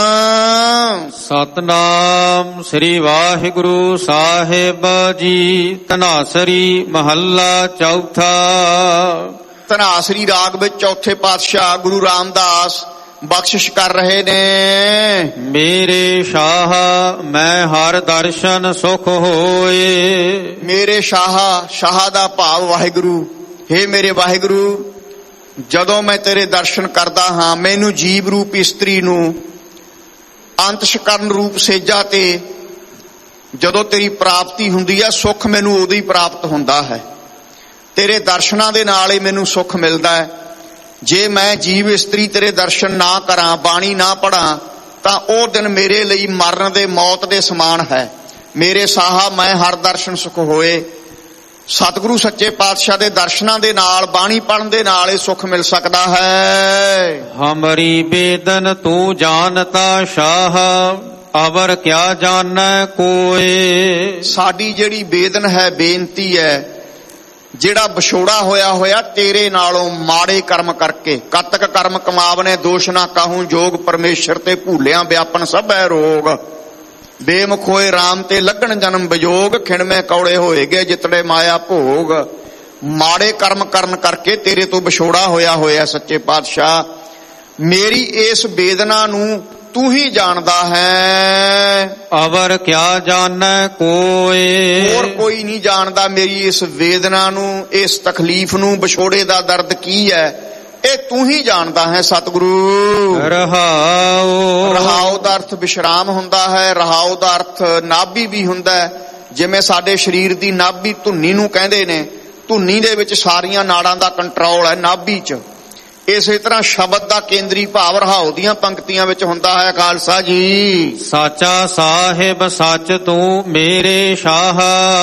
ਸਤਨਾਮ ਸ੍ਰੀ ਵਾਹਿਗੁਰੂ ਸਾਹਿਬ ਜੀ। ਧਨਾਸਰੀ ਮਹੱਲਾ ਚੌਥਾ। ਧਨਾਸਰੀ ਰਾਗ ਵਿੱਚ ਚੌਥੇ ਪਾਤਸ਼ਾਹ ਗੁਰੂ ਰਾਮਦਾਸ ਬਖਸ਼ਿਸ਼ ਕਰ ਰਹੇ ਨੇ। ਮੇਰੇ ਸ਼ਾਹ ਮੈਂ ਹਰ ਦਰਸ਼ਨ ਸੁਖ ਹੋਏ। ਮੇਰੇ ਸ਼ਾਹ ਦਾ ਭਾਵ ਵਾਹਿਗੁਰੂ। ਹੇ ਮੇਰੇ ਵਾਹਿਗੁਰੂ, ਜਦੋਂ ਮੈਂ ਤੇਰੇ ਦਰਸ਼ਨ ਕਰਦਾ ਹਾਂ ਮੈਨੂੰ ਜੀਵ ਰੂਪ ਇਸਤਰੀ ਨੂੰ ਅੰਤਸ਼ਕਰਨ ਰੂਪ ਸੇਜਾ ਤੇ ਜਦੋਂ ਤੇਰੀ ਪ੍ਰਾਪਤੀ ਹੁੰਦੀ ਹੈ ਸੁੱਖ ਮੈਨੂੰ ਉਦੋਂ ਹੀ ਪ੍ਰਾਪਤ ਹੁੰਦਾ ਹੈ। ਤੇਰੇ ਦਰਸ਼ਨਾਂ ਦੇ ਨਾਲ ਹੀ ਮੈਨੂੰ ਸੁੱਖ ਮਿਲਦਾ ਹੈ। ਜੇ ਮੈਂ ਜੀਵ ਇਸਤਰੀ ਤੇਰੇ ਦਰਸ਼ਨ ਨਾ ਕਰਾਂ, ਬਾਣੀ ਨਾ ਪੜਾਂ, ਤਾਂ ਉਹ ਦਿਨ ਮੇਰੇ ਲਈ ਮਰਨ ਦੇ ਮੌਤ ਦੇ ਸਮਾਨ ਹੈ। ਮੇਰੇ ਸਾਹਾ ਮੈਂ ਹਰ ਦਰਸ਼ਨ ਸੁਖ ਹੋਏ। ਸਤਿਗੁਰੂ ਸੱਚੇ ਪਾਤਸ਼ਾਹ ਦੇ ਦਰਸ਼ਨਾਂ ਦੇ ਨਾਲ, ਬਾਣੀ ਪੜਨ ਦੇ ਨਾਲ ਇਹ ਸੁੱਖ ਮਿਲ ਸਕਦਾ ਹੈ। ਹਮਰੀ ਬੇਦਨ ਤੂੰ ਜਾਣਤਾ ਸ਼ਾਹ, ਅਵਰ ਕਿਆ ਜਾਣੈ ਕੋਏ। ਸਾਡੀ ਜਿਹੜੀ ਬੇਦਨ ਹੈ, ਬੇਨਤੀ ਹੈ, ਜਿਹੜਾ ਵਿਛੋੜਾ ਹੋਇਆ ਤੇਰੇ ਨਾਲੋਂ ਮਾੜੇ ਕਰਮ ਕਰਕੇ। ਕਤਕ ਕਰਮ ਕਮਾਵਨੇ ਦੋਸ਼ ਨਾ ਕਾਹੂ ਜੋਗ, ਪਰਮੇਸ਼ਰ ਤੇ ਭੂਲਿਆਂ ਵਿਆਪਨ ਸਭੈ ਰੋਗ। ਬੇਮੁਖ ਹੋਏ ਰਾਮ ਤੇ ਲੱਗਣ ਜਨਮ ਵਿਜੋਗ, ਖਿਣਵੇਂ ਕੌੜੇ ਹੋਏਗੇ ਜਿਤੜੇ ਮਾਇਆ ਭੋਗ। ਮਾੜੇ ਕਰਮ ਕਰਨ ਕਰਕੇ ਤੇਰੇ ਤੋਂ ਵਿਛੋੜਾ ਹੋਇਆ ਸੱਚੇ ਪਾਤਸ਼ਾਹ। ਮੇਰੀ ਇਸ ਵੇਦਨਾ ਨੂੰ ਤੂੰ ਹੀ ਜਾਣਦਾ ਹੈ। ਅਵਰ ਕਿਆ ਜਾਣੈ ਕੋਏ। ਹੋਰ ਕੋਈ ਨਹੀਂ ਜਾਣਦਾ ਮੇਰੀ ਇਸ ਵੇਦਨਾ ਨੂੰ, ਇਸ ਤਕਲੀਫ ਨੂੰ। ਵਿਛੋੜੇ ਦਾ ਦਰਦ ਕੀ ਹੈ ਇਹ ਤੂੰ ਹੀ ਜਾਣਦਾ ਹੈ ਸਤਿਗੁਰੂ। ਰਹਾਉ। ਰਹਾਉ ਦਾ ਅਰਥ ਵਿਸ਼ਰਾਮ ਹੁੰਦਾ ਹੈ। ਰਹਾਉ ਦਾ ਅਰਥ ਨਾਭੀ ਵੀ ਹੁੰਦਾ ਹੈ। ਜਿਵੇਂ ਸਾਡੇ ਸਰੀਰ ਦੀ ਨਾਭੀ ਧੁੰਨੀ ਨੂੰ ਕਹਿੰਦੇ ਨੇ, ਧੁੰਨੀ ਦੇ ਵਿੱਚ ਸਾਰੀਆਂ ਨਾੜਾਂ ਦਾ ਕੰਟਰੋਲ ਹੈ ਨਾਭੀ 'ਚ। ਇਸੇ ਤਰ੍ਹਾਂ ਸ਼ਬਦ ਦਾ ਕੇਂਦਰੀ ਭਾਵ ਰਹਾਉ ਦੀਆਂ ਪੰਕਤੀਆਂ ਵਿੱਚ ਹੁੰਦਾ ਹੈ। ਖਾਲਸਾ ਜੀ। ਸਾਚਾ ਸਾਹਿਬ ਸੱਚ ਤੂੰ ਮੇਰੇ ਸ਼ਾਹ।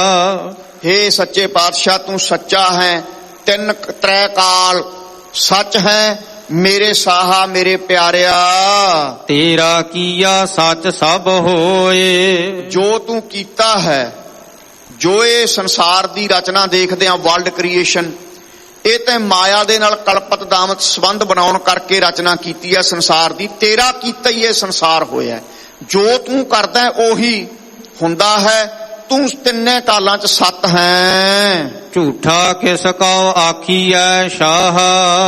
ਹੇ ਸੱਚੇ ਪਾਤਸ਼ਾਹ ਤੂੰ ਸੱਚਾ ਹੈ, ਤਿੰਨ ਤ੍ਰੈ ਕਾਲ ਸੱਚ ਹੈ। ਮੇਰੇ ਸਾਹਾ ਮੇਰੇ ਪਿਆਰਿਆ, ਤੇਰਾ ਕੀਆ ਸੱਚ ਸਭ ਹੋਏ। ਜੋ ਤੂੰ ਕੀਤਾ ਹੈ, ਜੋ ਇਹ ਸੰਸਾਰ ਦੀ ਰਚਨਾ ਦੇਖਦੇ ਆਂ, ਵਰਲਡ ਕ੍ਰੀਏਸ਼ਨ, ਇਹ ਤੇ ਮਾਇਆ ਦੇ ਨਾਲ ਕਲਪਤ ਦਾਮਤ ਸੰਬੰਧ ਬਣਾਉਣ ਕਰਕੇ ਰਚਨਾ ਕੀਤੀ ਹੈ ਸੰਸਾਰ ਦੀ। ਤੇਰਾ ਕੀਤਾ ਹੀ ਇਹ ਸੰਸਾਰ ਹੋਇਆ। ਜੋ ਤੂੰ ਕਰਦਾ ਉਹੀ ਹੁੰਦਾ ਹੈ। ਤੂੰ ਤਿੰਨੇ ਕਾਲਾਂ 'ਚ ਸੱਤ ਹੈ। ਝੂਠਾ ਕਿਸ ਕਉ ਆਖੀਐ ਸ਼ਾਹ,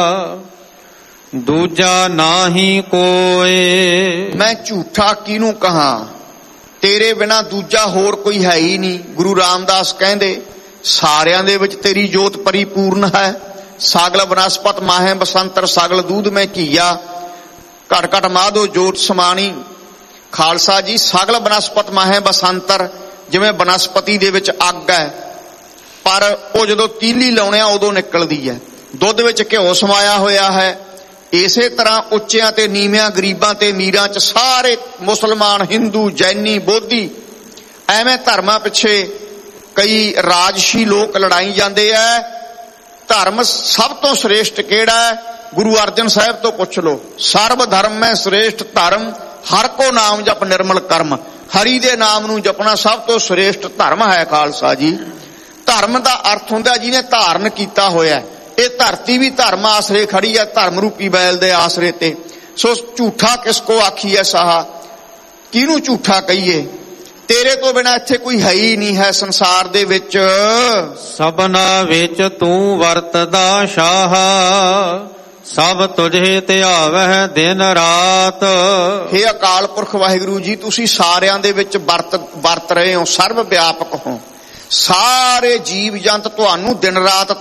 ਦੂਜਾ ਨਾਹੀ ਕੋਏ। ਮੈਂ ਝੂਠਾ ਕਿਹਨੂੰ ਕਹਾਂ, ਤੇਰੇ ਬਿਨਾ ਦੂਜਾ ਹੋਰ ਕੋਈ ਹੈ ਹੀ ਨਹੀਂ। ਗੁਰੂ ਰਾਮਦਾਸ ਕਹਿੰਦੇ ਸਾਰਿਆਂ ਦੇ ਵਿੱਚ ਤੇਰੀ ਜੋਤ ਪਰਿਪੂਰਨ ਹੈ। ਸਾਗਲ ਬਨਸਪਤ ਮਾਹੇ ਬਸੰਤਰ, ਸਾਗਲ ਦੂਧ ਮੈਂ ਘੀਆ, ਘਟ ਘਟ ਮਾਧੋ ਜੋਤ ਸਮਾਣੀ। ਖਾਲਸਾ ਜੀ, ਸਾਗਲ ਬਨਸਪਤ ਮਾਹੇ ਬਸੰਤਰ, ਜਿਵੇਂ ਬਨਸਪਤੀ ਦੇ ਵਿੱਚ ਅੱਗ ਹੈ, ਪਰ ਉਹ ਜਦੋਂ ਤੀਲੀ ਲਾਉਣੇ ਆ ਉਦੋਂ ਨਿਕਲਦੀ ਹੈ। ਦੁੱਧ ਵਿੱਚ ਘਿਓ ਸਮਾਇਆ ਹੋਇਆ ਹੈ। ਇਸੇ ਤਰ੍ਹਾਂ ਉੱਚਿਆਂ ਤੇ ਨੀਵਿਆਂ, ਗਰੀਬਾਂ ਤੇ ਅਮੀਰਾਂ 'ਚ ਸਾਰੇ ਮੁਸਲਮਾਨ, ਹਿੰਦੂ, ਜੈਨੀ, ਬੋਧੀ, ਐਵੇਂ ਧਰਮਾਂ ਪਿੱਛੇ ਕਈ ਰਾਜਸੀ ਲੋਕ ਲੜਾਈ ਜਾਂਦੇ ਐ। ਧਰਮ ਸਭ ਤੋਂ ਸ੍ਰੇਸ਼ਟ ਕਿਹੜਾ ਹੈ? ਗੁਰੂ ਅਰਜਨ ਸਾਹਿਬ ਤੋਂ ਪੁੱਛ ਲੋ। ਸਰਬ ਧਰਮ ਮੈਂ ਸ੍ਰੇਸ਼ਟ ਧਰਮ, ਹਰ ਕੋ ਨਾਮ ਜਪ ਨਿਰਮਲ ਕਰਮ। ਹਰੀ ਦੇ ਨਾਮ ਨੂੰ ਜਪਣਾ ਸਭ ਤੋਂ ਸ੍ਰੇਸ਼ਟ ਧਰਮ ਹੈ। ਖਾਲਸਾ ਜੀ, ਧਰਮ ਦਾ ਅਰਥ ਹੁੰਦਾ ਜਿਹਨੇ ਧਾਰਨ ਕੀਤਾ ਹੋਇਆ। ਇਹ ਧਰਤੀ ਵੀ ਧਰਮ ਆਸਰੇ ਖੜੀ ਹੈ, ਧਰਮ ਰੂਪੀ ਬੈਲ ਦੇ ਆਸਰੇ ਤੇ। ਸੋ ਝੂਠਾ ਕਿਸ ਕੋ ਆਖੀਐ ਸਾਹਾ, ਕਿਹਨੂੰ ਝੂਠਾ ਕਹੀਏ? ਤੇਰੇ ਤੋਂ ਬਿਨਾਂ ਇੱਥੇ ਕੋਈ ਹੈ ਹੀ ਨਹੀਂ ਹੈ ਸੰਸਾਰ ਦੇ ਵਿੱਚ। ਸਭਨਾ ਵਿੱਚ ਤੂੰ ਵਰਤਦਾ ਸ਼ਾਹ, ਸਭ ਤੁਝੇ ਧਿਆਵਹਿ ਦਿਨ ਰਾਤ। ਹੇ ਅਕਾਲ ਪੁਰਖ ਵਾਹਿਗੁਰੂ ਜੀ, ਤੁਸੀਂ ਸਾਰਿਆਂ ਦੇ ਵਿੱਚ ਵਰਤ ਰਹੇ ਹੋ, ਸਰਵ ਵਿਆਪਕ ਹੋ। ਸਾਰੇ ਜੀਵ ਜੰਤ ਤੁਹਾਨੂੰ ਦਿਨ ਰਾਤ